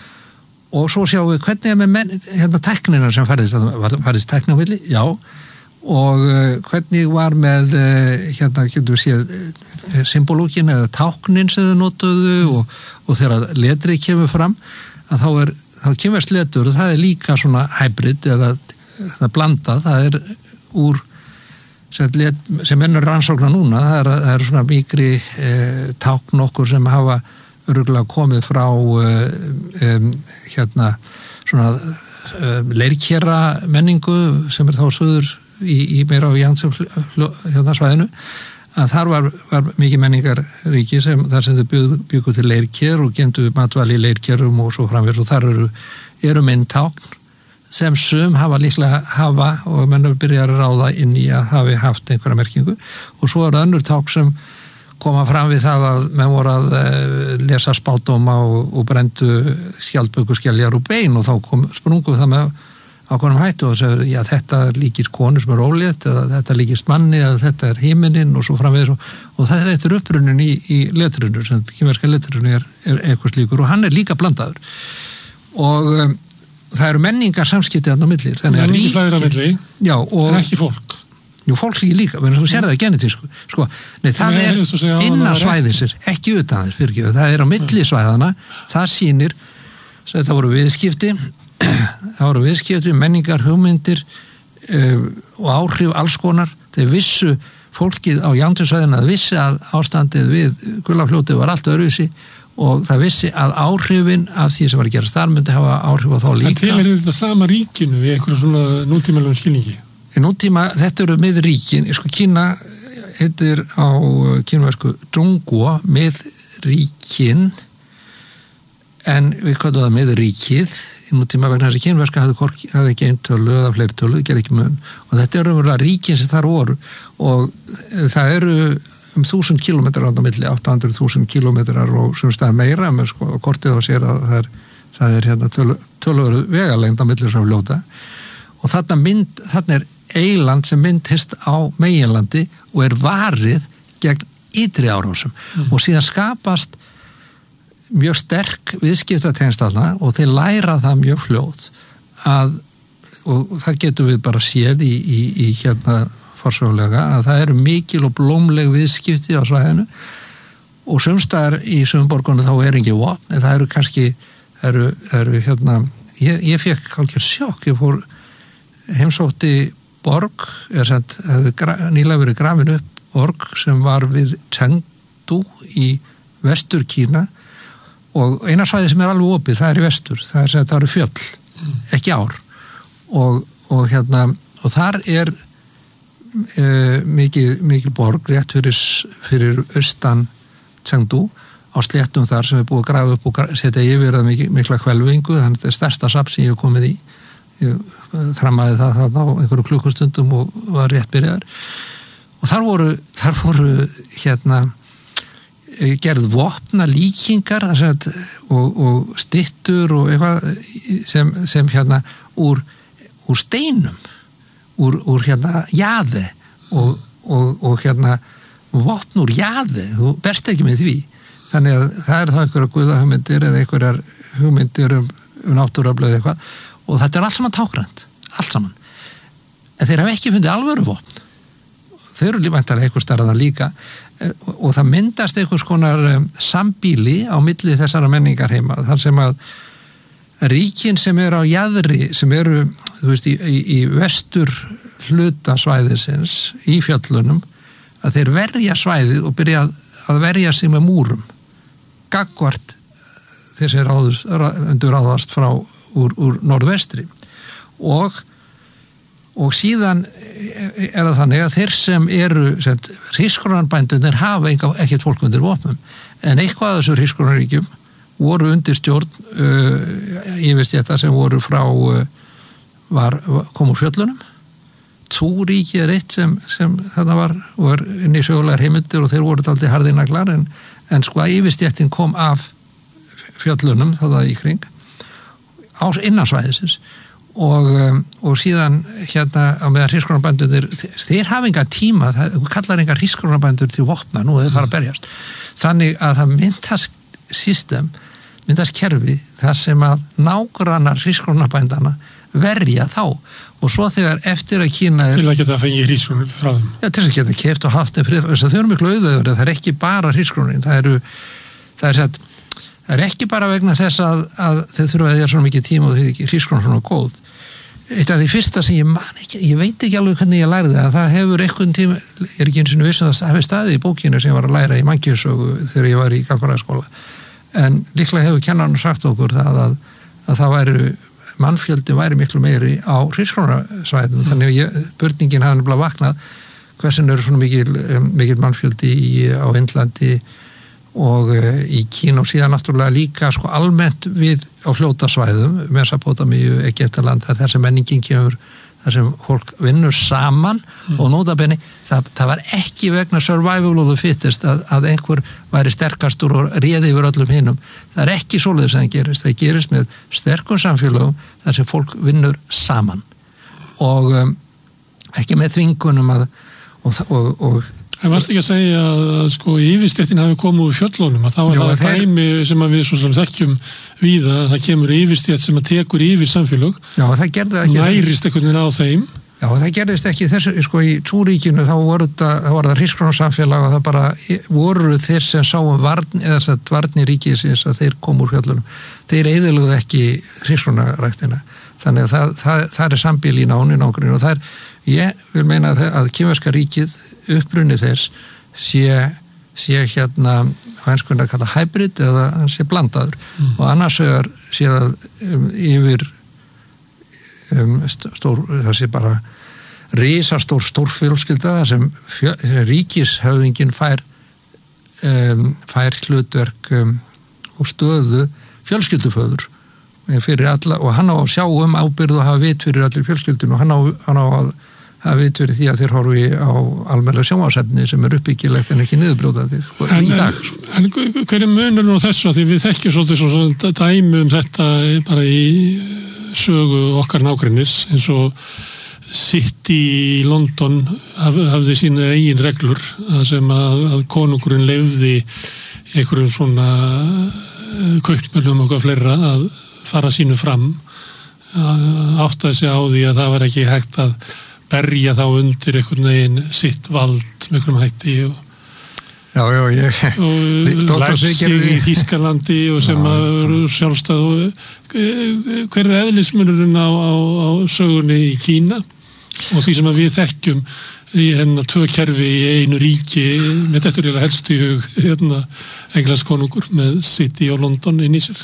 og svo sjáum við hvernig er með menn, hérna tæknina sem færðist, færðist tækni á milli, já, og uh, hvernig var með, uh, hérna, getur við séð, uh, symbolókin eða táknin sem þau notuðu og, og þegar letrið kemur fram, að þá er, þá kemur letur og það er líka svona hybrid eða það blandað, það er úr, sem, let, sem ennur rannsóknar núna, það er, það er svona mikri uh, tákn okkur sem hafa öruglega komið frá uh, um, hérna svona uh, leirkjera menningu sem er þá söður í, í meira á Yangtze svæðinu að þar var, var mikið menningarríki sem þar sem þau byggu, byggu til leirkjer og gemdu matvæli í leirkjerum og svo framvegis og þar eru, eru myndtákn sem sum hafa líklega hafa og mennur byrjar að ráða inn í að hafi haft einhverja merkingu og svo eru önnur tákn sem koma fram við það að menn voru að lesa spádóma og, og brendu skjaldbökuskeljar og bein og þá kom, sprunguð það með ákveðnum hættu og segðu, já þetta líkist konur sem er ólétt eða þetta líkist manni eða þetta er himinin og svo framvegis og, og þetta er upprunnin í, í letrinu sem kínverska letrinu er, er eitthvað slíkur og hann er líka blandaður og um, það eru menningar samskipti þarna á milli menningar á milli, já, og, en ekki fólk Jú, fólk líka líka, menn þú sér það genetísku sko, nei, það Nei, er innan svæðisir, ekki utan þess fyrirgjöf, það er á milli svæðana, það sýnir það voru viðskipti það voru viðskipti, menningar, hugmyndir uh, og áhrif alls konar, þeir vissu fólkið á Yangtze-svæðina, það vissi að ástandið við Gullafljótið var allt öðruvísi og það vissi að áhrifin af því sem var að gera þar myndi hafa áhrif á þá líka. En til er þetta sama ríkinu í einhverjum svona nútímalegum skilningi? Í nútíma, þetta eru miðríkin, sko Kína heitir á kínversku Zhongguo, miðríkin, en við kallum það miðríkið, í nútíma vegna þess að kínverska hafði, hafði ekki einn tölu eða fleiri tölu, gerði ekki mun, og þetta eru umverulega ríkin sem þar voru, og það eru um þúsund kílómetrar á milli, átta hundruð þúsund kílómetrar og sem stað meira, menn sko, kortið á sér að það er, það er hérna tölu, töluveru vegalengd á milli sem fljóta, og þarna mynd, þarna er eiland sem myndist á meginlandi og er varið gegn ytri árásum mm. og síðan skapast mjög sterk viðskiptatengstalna og þeir læra það mjög fljótt að, og það getur við bara séð í, í, í hérna forsögulega, að það eru mikil og blómleg viðskipti á svæðinu og sumstaðar í sumborgunum þá er ekki vopn, en það eru kannski eru, eru hérna ég, ég fekk algjör sjokk, ég fór heimsótti borg, er sent, nýlega verið grafin upp borg sem var við Chengdu í vestur Kína og eina svæði sem er alveg opið, það er í vestur, það er að það eru fjöll, mm. ekki ár og, og hérna og þar er uh, mikil, mikil borg rétt fyrir, fyrir austan Chengdu á sléttum þar sem er búið að grafa upp og setja yfir það mikil, mikla hvelfingu, þannig að þetta er stærsta safn sem ég hef komið í ég þrammaði það þarna á einhverju klukkustundum og var rétt byrjaður og þar voru, þar voru hérna gerð vopna líkingar og, og styttur og eitthvað sem, sem hérna úr, úr steinum úr, úr hérna jaði og, og, og hérna vopn úr jaði, þú berst ekki með því þannig að það er þá einhverja guðahugmyndir eða einhverjar hugmyndir um, um náttúruöfl eða eitthvað og þetta er allt saman tákrænt, allt saman en þeir hafa ekki fundið alvöru vopn þeir eru lífæntalega einhver starraðan líka og, og það myndast einhvers konar um, sambíli á milli þessara menningar heima þar sem að ríkin sem eru á jaðri sem eru, þú veist, í, í, í vestur hluta svæðisins í fjöllunum að þeir verja svæðið og byrja að, að verja sig með múrum gagnvart þessi ráðust, undur ráðast frá úr, úr norðvestri og og síðan er það þannig að þeir sem eru hrísgrjónabændurnir hafa ekkert fólk undir vopnum en eitthvað af þessu hrísgrjónaríkjum voru undir stjórn uh, yfirstétta sem voru frá uh, var, kom úr fjöllunum Túríki er eitt sem, sem þetta var, var inn í sögulegar heimildir og þeir voru aldrei harðinaglar en, en sko að yfirstéttin kom af fjöllunum það í kring á innansvæðisins og, um, og síðan hérna á meðan hrísgrjónabændurnir þeir hafa enga tíma, það kallar enga hrísgrjónabændur til vopna, nú þeir fara að berjast þannig að það myndast system, myndast kerfi þar sem að nágrannar hrísgrjónabændana verja þá og svo þegar eftir að Kína er, til að geta að fengi hrísgrjónir frá þeim já, til að geta keypt og haft þau eru miklu auðvöður, það er ekki bara hrísgrjónin það eru það er, satt, það er ekki bara vegna þess að, að þau þurfa að því að svona mikið tíma og þau ekki hrísgrjón svona góð eitt af því fyrsta sem ég man ekki ég veit ekki alveg hvernig ég lærði það það hefur einhvern tíma, ég er ekki eins og vissum að það hefur staðið í bókinu sem ég var að læra í mannkynssögu þegar ég var í gagnfræðaskóla en líklega hefur kennarinn sagt okkur það að, að það væri mannfjöldi væri miklu meiri á hrísgrjónasvæðum mm. þannig að ég, börningin hafði nefnilega vaknað hversin eru svona mikil, mikil mannfjöldi í, á Indlandi og uh, í Kína og síðan náttúrulega líka sko almennt við á fljótasvæðum, Mesopótamíu, Egyptaland, það er sem menningin kemur, það sem fólk vinnur saman mm. og nótabenni, það, það var ekki vegna survival of the fittest að, að einhver væri sterkastur og réði yfir öllum hinnum. Það er ekki svoleiðis sem það gerist, það gerist með sterkum samfélögum þar sem fólk vinnur saman og um, ekki með þvingunum að og, og, og En varst ekki að segja að, að sko yfirstéttin hafi komið úr fjöllunum að þá er það þeir... dæmi sem að við svo sem þekkjum víða að það kemur yfirstétt sem að tekur yfir samfélög Já, það gerði ekki nærist einhvern veginn á þeim Já, það gerðist ekki þessu, sko í Túríkinu þá voru það, það var það hrísgrjónasamfélag og það bara voru þeir sem sáum varn eða þess að varni ríkisins að þeir komu úr fjöllunum þeir eyðiluðu ekki hrísgrjónaræktina þannig að það, það, það er sambíl í nánu nágrinu og það er, ég vil meina að, að kínverska ríkið upprunni þess sé, sé hérna á enskunni að kalla hybrid eða hann sé blandaður mm. og annars vegar sé það um, yfir um, stór, það sé bara risastór stórfjölskylda þar sem, fjö, sem ríkishöfðingin fær um, fær hlutverk um, og stöðu fjölskylduföður fyrir alla og hann á að sjá um ábyrð og hafa vit fyrir allir fjölskyldun og hann á, hann á að það veit verið því að þeir horfi á almennilega sjónvarpsefni sem er uppbyggilegt en ekki niðurbrjótandi sko, en, í dag. En, en hver er munurinn á þessu því við þekkjum svolítið svona dæmi um þetta bara í sögu okkar nágrennis eins og City í London haf, hafði sína eigin reglur að sem að, að konungurinn leyfði einhverjum svona kaupmönnum og eitthvað fleira að fara sínu fram að áttaði sig á því að það var ekki hægt að berja þá undir einhvern veginn sitt vald með einhverjum hætti og, já, já, ég, og Leipzig í Þýskalandi og sem já, að sjálfstæð og hver er eðlismunurinn á, á, á sögunni í Kína og því sem að við þekkjum í hérna tvö kerfi í einu ríki með þetta reyla helst í hug hérna englandskonungur með City og London inn í sér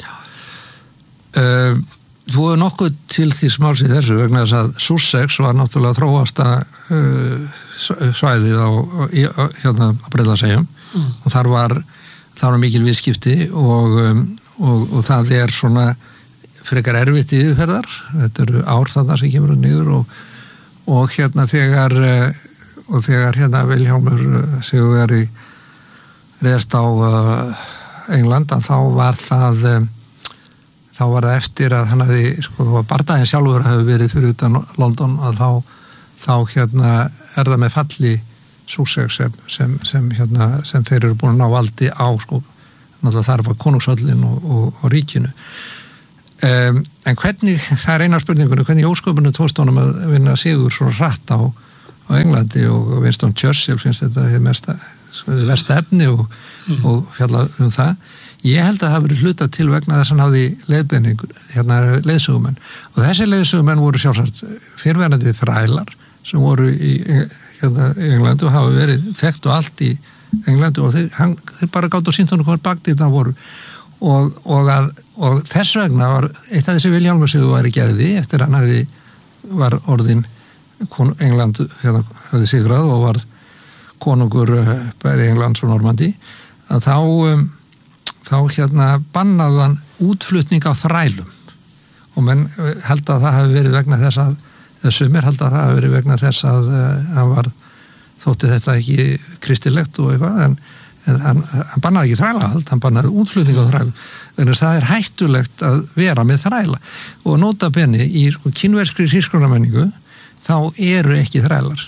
um Þú hefur nokkuð til því smáls í þessu vegna þess að Sussex var náttúrulega þróasta uh, svæðið á, á, hérna á Bretlandseyjum mm. og þar var, þar var mikil viðskipti og, um, og, og það er svona frekar erfitt yfirferðar, þetta eru ár þarna sem kemur niður og, og hérna þegar og þegar hérna Vilhjálmur Sigurvegari reist á uh, England þá var það um, þá var það eftir að hann hefði, sko, þá var bardaginn sjálfur hefði verið fyrir utan London að þá þá hérna er það með falli Sussex sem, sem, sem, hérna, sem þeir eru búin að ná valdi á sko, náttúrulega þar var konungshöllin og, og, og ríkinu um, en hvernig, það er eina spurningunni, hvernig ósköpunum tókst honum að vinna sigur svona hratt á, á Englandi og Winston Churchill finnst þetta hefði mesta versta efni og, mm. og fjalla um það. Ég held að það hafi verið hluta til vegna þess að hann hafði leiðbeiningur, hérna leiðsögumenn og þessi leiðsögumenn voru sjálfsagt fyrrverandi þrælar sem voru í hérna, Englandi og hafa verið þekkt og allt í Englandi og þeir, hann, þeir bara gátt og sínt honum hvað bakdýrna voru og, og, að, og þess vegna var eitt af þessi Vilhjálmur væri gerði eftir hann hafði var orðin England hérna, hafði sigrað og var konungur bæði Englands og Normandi að þá um, þá hérna bannaðan útflutning á þrælum og menn held að það hafi verið vegna þess að eða sumir held að það hafi verið vegna þess að hann var þótti þetta ekki kristilegt og eitthvað en, en hann, hann bannaði ekki þrælahald, hann bannaði útflutning á þrælum þannig að það er hættulegt að vera með þræla og nota beni í kínverskri hrísgrjónamenningu þá eru ekki þrælar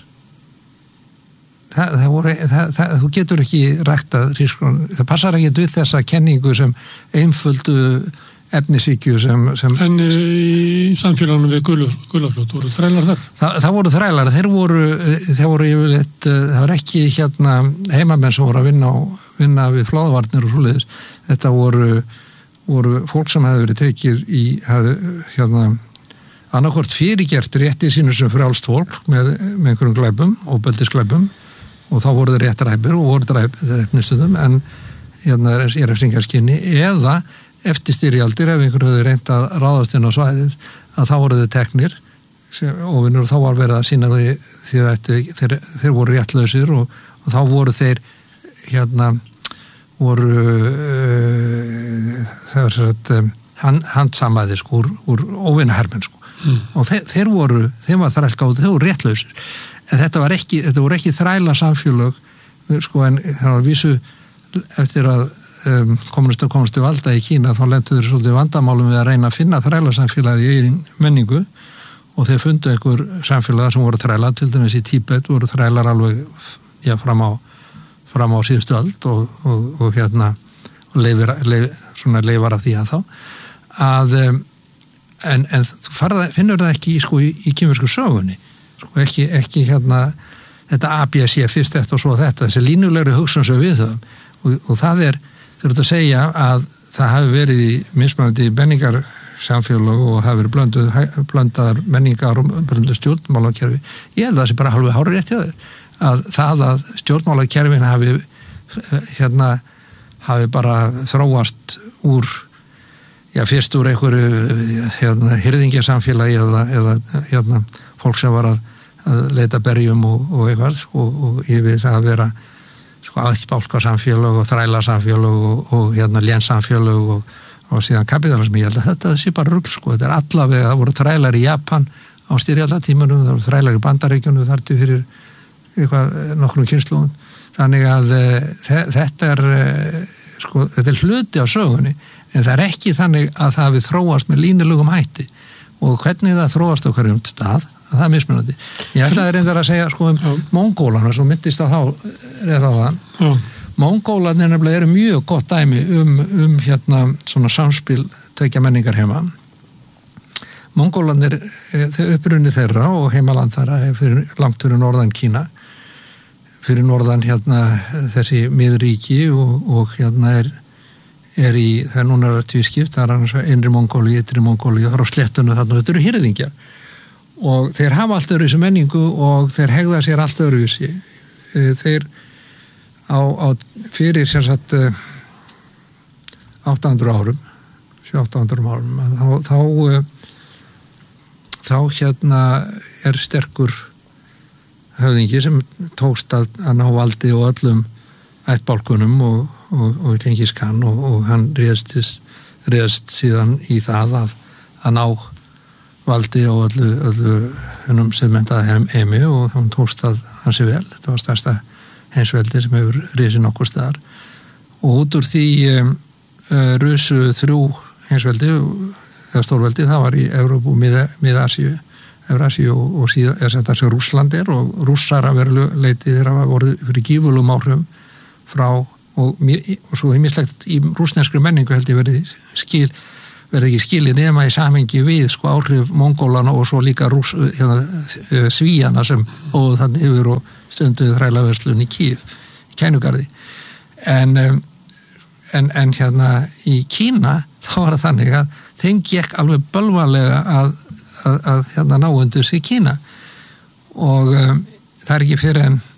Það, það voru, það, það, þú getur ekki ræktað hrísgrjón, það passar ekki við þessa kenningu sem einföldu efnisíkju sem, sem En í samfélagunum við Gulafljót voru þrælar þar? Það, það voru þrælar, þeir voru þeir voru yfirleitt, það var ekki hérna heimamenn sem voru að vinna, á, vinna við flóðavarnir og svoleiðis þetta voru, voru fólk sem hefði verið tekið í hefði, hérna annarkvort fyrirgert rétti sínu sem frjálst fólk með, með einhverjum glæpum, óbeldisglæpum og þá voru þeir réttaræpir og voru dræpnistundum en hérna er refsingarskinni eða eftir styrjaldir ef einhverju höfðu reynt að ráðast inn á svæðið að þá voru þeir teknir og þá var verið að sína því, því að þeir, þeir voru réttlausir og, og þá voru þeir hérna voru uh, það var svona hand, handsamaðir sko úr, úr óvinnahermenn sko mm. og þeir, þeir voru, þeir var þrælgáð þeir voru réttlausir en þetta var ekki, þetta voru ekki þræla samfélög sko en það var vísu eftir að um, komast og komast til valda í Kína þá lentu þeir svolítið vandamálum við að reyna að finna þræla samfélagi í eigin menningu og þeir fundu einhver samfélag sem voru þræla, til dæmis í Tíbet voru þrælar alveg já, fram á fram á síðustu öld og, og, og hérna og leifir, leif, svona leifar af því að þá að um, en, en þú farða, finnur það ekki sko, í, í kínversku sögunni sko, ekki, ekki hérna þetta A B C fyrst þetta og svo þetta þessi línulegri hugsun sem við höfum og, og það er, þau eru að segja að það hafi verið í mismunandi menningar samfélag og hafi verið blönduð, blöndaðar menningar og blönduð stjórnmálakerfi ég held að það sé bara halveg hárið rétt hjá þér að það að stjórnmálakerfin hafi hérna hafi bara þróast úr já fyrst úr einhverju hérna hirðingjasamfélagi eða, eða hérna fólk sem var að, að leita berjum og, og eitthvað og, og yfir það að vera sko aðspálkarsamfélag og þrælarsamfélag og, og hérna lénsamfélag og, og síðan kapitalismi, ég held að þetta sé bara rugl sko, þetta er allavega, það voru þrælar í Japan á styrjaldatímanum, það voru þrælar í Bandaríkjunum þar til fyrir eitthvað nokkrum kynslóðum, þannig að þe þetta er sko, þetta er hluti á sögunni en það er ekki þannig að það við þróast með línulugum hætti og hvernig það þróast á hverjum stað það er mismunandi. Ég ætlaði reyndar að segja sko um ja. Mongólana sem myndist á þá reyða á það. Ja. Mongólarnir nefnilega eru mjög gott dæmi um, um hérna svona samspil tveggja menningar heima. Mongólarnir, þau upprunni þeirra og heimaland þeirra er fyrir, langt fyrir norðan Kína fyrir norðan hérna þessi miðríki og, og hérna er er í, það er núna tvískipt, það er annars einri Mongóli, ytri Mongóli og það er á sléttunum þarna og þetta eru hirðingjar og þeir hafa allt öðruvísi menningu og þeir hegða sér allt öðruvísi þeir á, á fyrir sem sagt átta hundruð árum sjö átta hundruð árum þá, þá þá hérna er sterkur höfðingi sem tókst að, að ná valdi og öllum ættbálkunum og og, og Gengis Khan og, og hann réðst, réðst síðan í það að, að ná valdi á öllu, öllu hennum sem mentaði heimi og hann tókst að hansi vel, þetta var stærsta heimsveldi sem hefur risið nokkur staðar og út úr því um, uh, rusu þrjú heimsveldi eða stórveldi, það var í Evrópu og Mið-Asíu Eurasíu og, og síðan er þetta sem Rússland er og rússar að veru leitið þeirra hafa voruð fyrir gífurlegum áhrifum frá og, og svo heimislegt í rússneskri menningu held ég verið skil verið ekki skilið nema í samhengi við sko áhrif Mongólana og svo líka rúss, hérna, svíjana sem óðu þannig yfir og stunduð þrælaverslun í Kíf, í Kænugarði en, en, en hérna í Kína þá var það þannig að þeim gekk alveg bölvanlega að, að, að hérna ná undir sig Kína og um, það er ekki fyrir en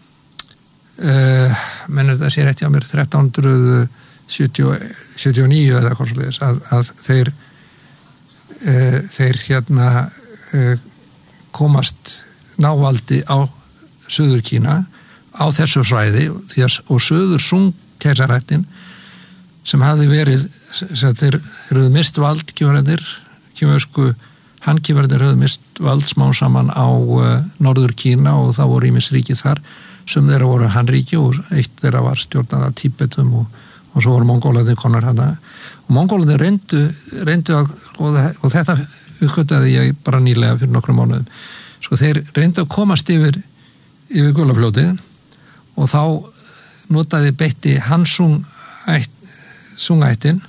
uh, mennur þetta sé rétt hjá mér þrettán sjötíu og níu eða hvað svo leiðis að, að þeir uh, þeir hérna uh, komast návaldi á Suður Kína á þessu svæði og Suður Sung keisarættin sem hafði verið sem þeir höfðu mist vald kýmverðir, kýmversku handkýmverðir höfðu mist vald smá saman á uh, Norður Kína og það voru ýmis ríki þar sem þeirra voru Hanríki og eitt þeirra var stjórnað af Tíbetum og, og svo voru Mongólarnir konar hana og Mongólarnir reyndu, reyndu að, og, og þetta uppgötaði ég bara nýlega fyrir nokkrum mánuðum sko þeir reyndu að komast yfir yfir Gulafljótið og þá notaði beitti Hansung ætt, sungættin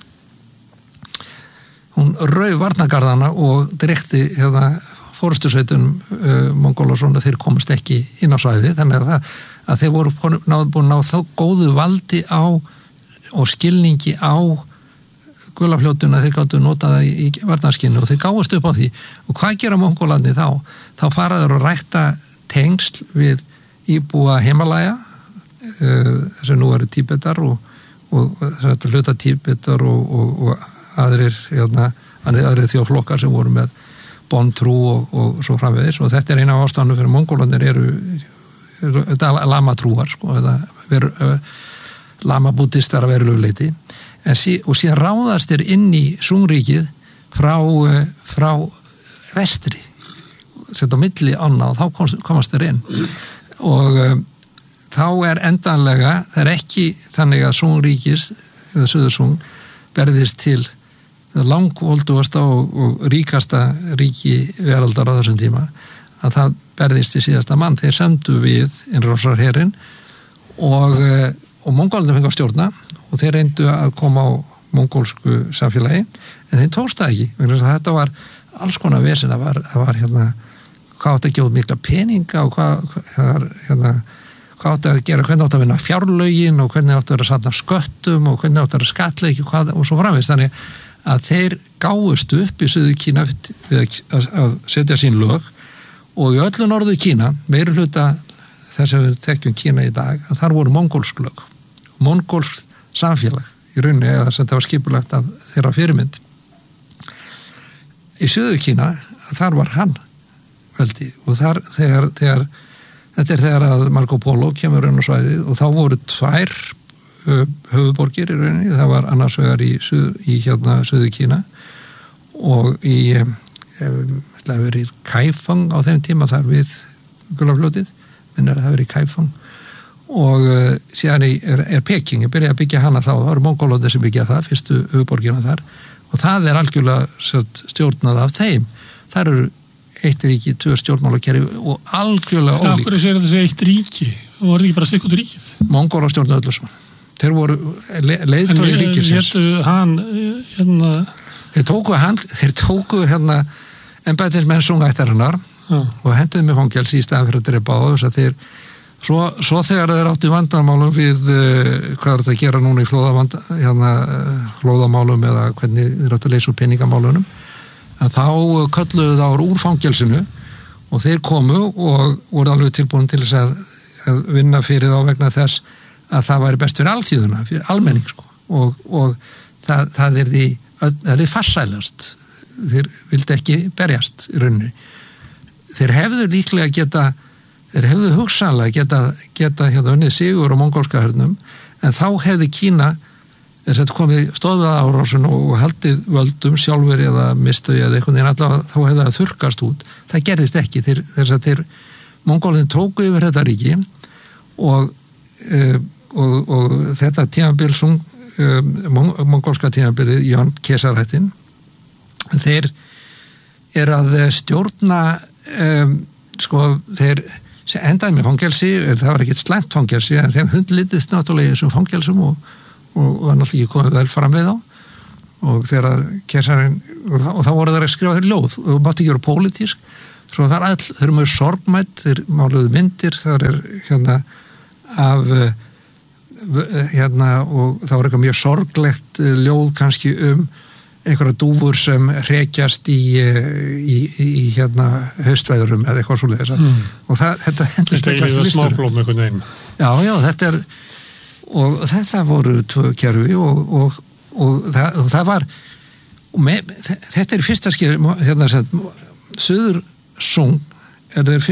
hún rauð varnagarðana og direkti hérna fórustusveitunum uh, Mongólasson þeir komast ekki inn á svæði þannig að, það, að þeir voru náðu búin að ná þá góðu valdi á og skilningi á Gulafljótuna þeir gáttu notaða í, í varnarskinu og þeir gáast upp á því og hvað gera Mongólandi þá? Þá faraður að rækta tengsl við íbúa Himalaya uh, sem nú eru Tíbetar og, og, og hluta Tíbetar og, og, og aðrir, hérna, aðrir þjóðflokkar sem voru með bondtrú og, og svo framvegis og þetta er eina af ástæðunum fyrir Mongólarnir eru, eru, eru lamatrúar sko, eða veru, uh, lamabúddistar að verulegu leyti en sí, og síðan ráðast þeir inn í Sungríkið frá, uh, frá vestri setja á milli ána og þá komast, komast þeir inn og um, þá er endanlega það er ekki þannig að Sungríkis eða Suðursung berðist til langvoldugasta og, og ríkasta ríki veraldar á þessum tíma að það berðist til síðasta mann þeir semdu við innrásarherinn og, og Mongólarnir fengu að stjórna og þeir reyndu að koma á mongólsku samfélagi en þeir tókst það ekki vegna þess að þetta var alls konar vesen það var, það var hérna hvað átti að gefa mikla peninga og hvað, hvað, hérna, hvað átti að gera, hvernig átti að vinna fjárlögin og hvernig átti að vera safna sköttum og hvernig átti að vera skatleiki hvað, og svo framvegis. Þannig að þeir gáust upp í Suður Kína við að, að setja sín lög og í öllu norðu Kína, meiri hluta þess að við þekkjum Kína í dag, að þar voru mongólsk lög, mongólsk samfélag í rauninni eða sem það var skipulagt af þeirra fyrirmynd. Í Suður Kína, þar var hann veldi og þar þegar, þegar þetta er þegar að Marco Polo kemur raun og svæðið og þá voru tvær uh, höfuborgir í rauninni, það var annars vegar í, í hérna Suður Kína og í um, það verið í Kaifeng á þeim tíma þar við Gulafljótið, minn er að það verið í Kaifeng og uh, síðan er, er Peking, ég byrjaði að byggja hana þá, þá eru Mongólóðir sem byggja það, fyrstu höfuborgina þar og það er algjörlega stjórnað af þeim, þar eru eitt ríki, tvö stjórnmálakerfi og algjörlega ólík. Akkur er sér að það sé eitt ríki og var þetta ekki bara stikk út ríkið? Mongólar stjórnaði öllu saman. Þeir voru le leiðtogi ríkisins. En hétu hann hérna... Þeir tóku hann, þeir tóku hérna embættismenn sungættarinnar ja. og henduði með fangelsi í staðan fyrir að drepa á þess að þeir svo, svo þegar þeir áttu vandamálum við uh, hvað er þetta að gera núna í flóðavanda, hérna, flóðamálum eða hvernig þeir áttu að leysa úr peningamálunum að þá kölluðu þá úr fangelsinu og þeir komu og voru alveg tilbúin til þess að, að vinna fyrir þá vegna þess að það væri best fyrir alþjóðuna, fyrir almenning sko. og, og það, það er því það er því farsælast þeir vildi ekki berjast í rauninni þeir hefðu líklega geta þeir hefðu hugsanlega geta, geta hérna unnið sigur á mongólska hernum en þá hefði Kína þess að komið stóðað árásun og haldið völdum sjálfur eða mistuði eða eitthvað en allavega þá hefði það þurrkast út það gerðist ekki þeir, þess að þeir Mongólin tóku yfir þetta ríki og, uh, og, og þetta tímabil sung, uh, mongólska tímabilið Jón Kesarættin þeir er að stjórna um, sko þeir endaði með fangelsi, það var ekkert slæmt fangelsi en þeim hundlitist náttúrulega í þessum fangelsum og, og, og það náttúrulega ekki komið vel fram við þá og þegar keisarinn og, og þá voru þeir að skrifa þeir ljóð og mátti ekki vera pólitísk svo það er all, þeir eru mjög sorgmætt þeir máluðu myndir, það er hérna af hérna og það var eitthvað mjög sorglegt ljóð kannski um einhverja dúfur sem hrekjast í, í, í, í hérna haustveðurum eða eitthvað svoleiðis mm. og það, þetta hendur speglast í listurum já, já, þetta er og þetta voru tvö kerfi og, og, og, það, og það var og með, þetta er fyrsta skil hérna, Suður Sung er þeir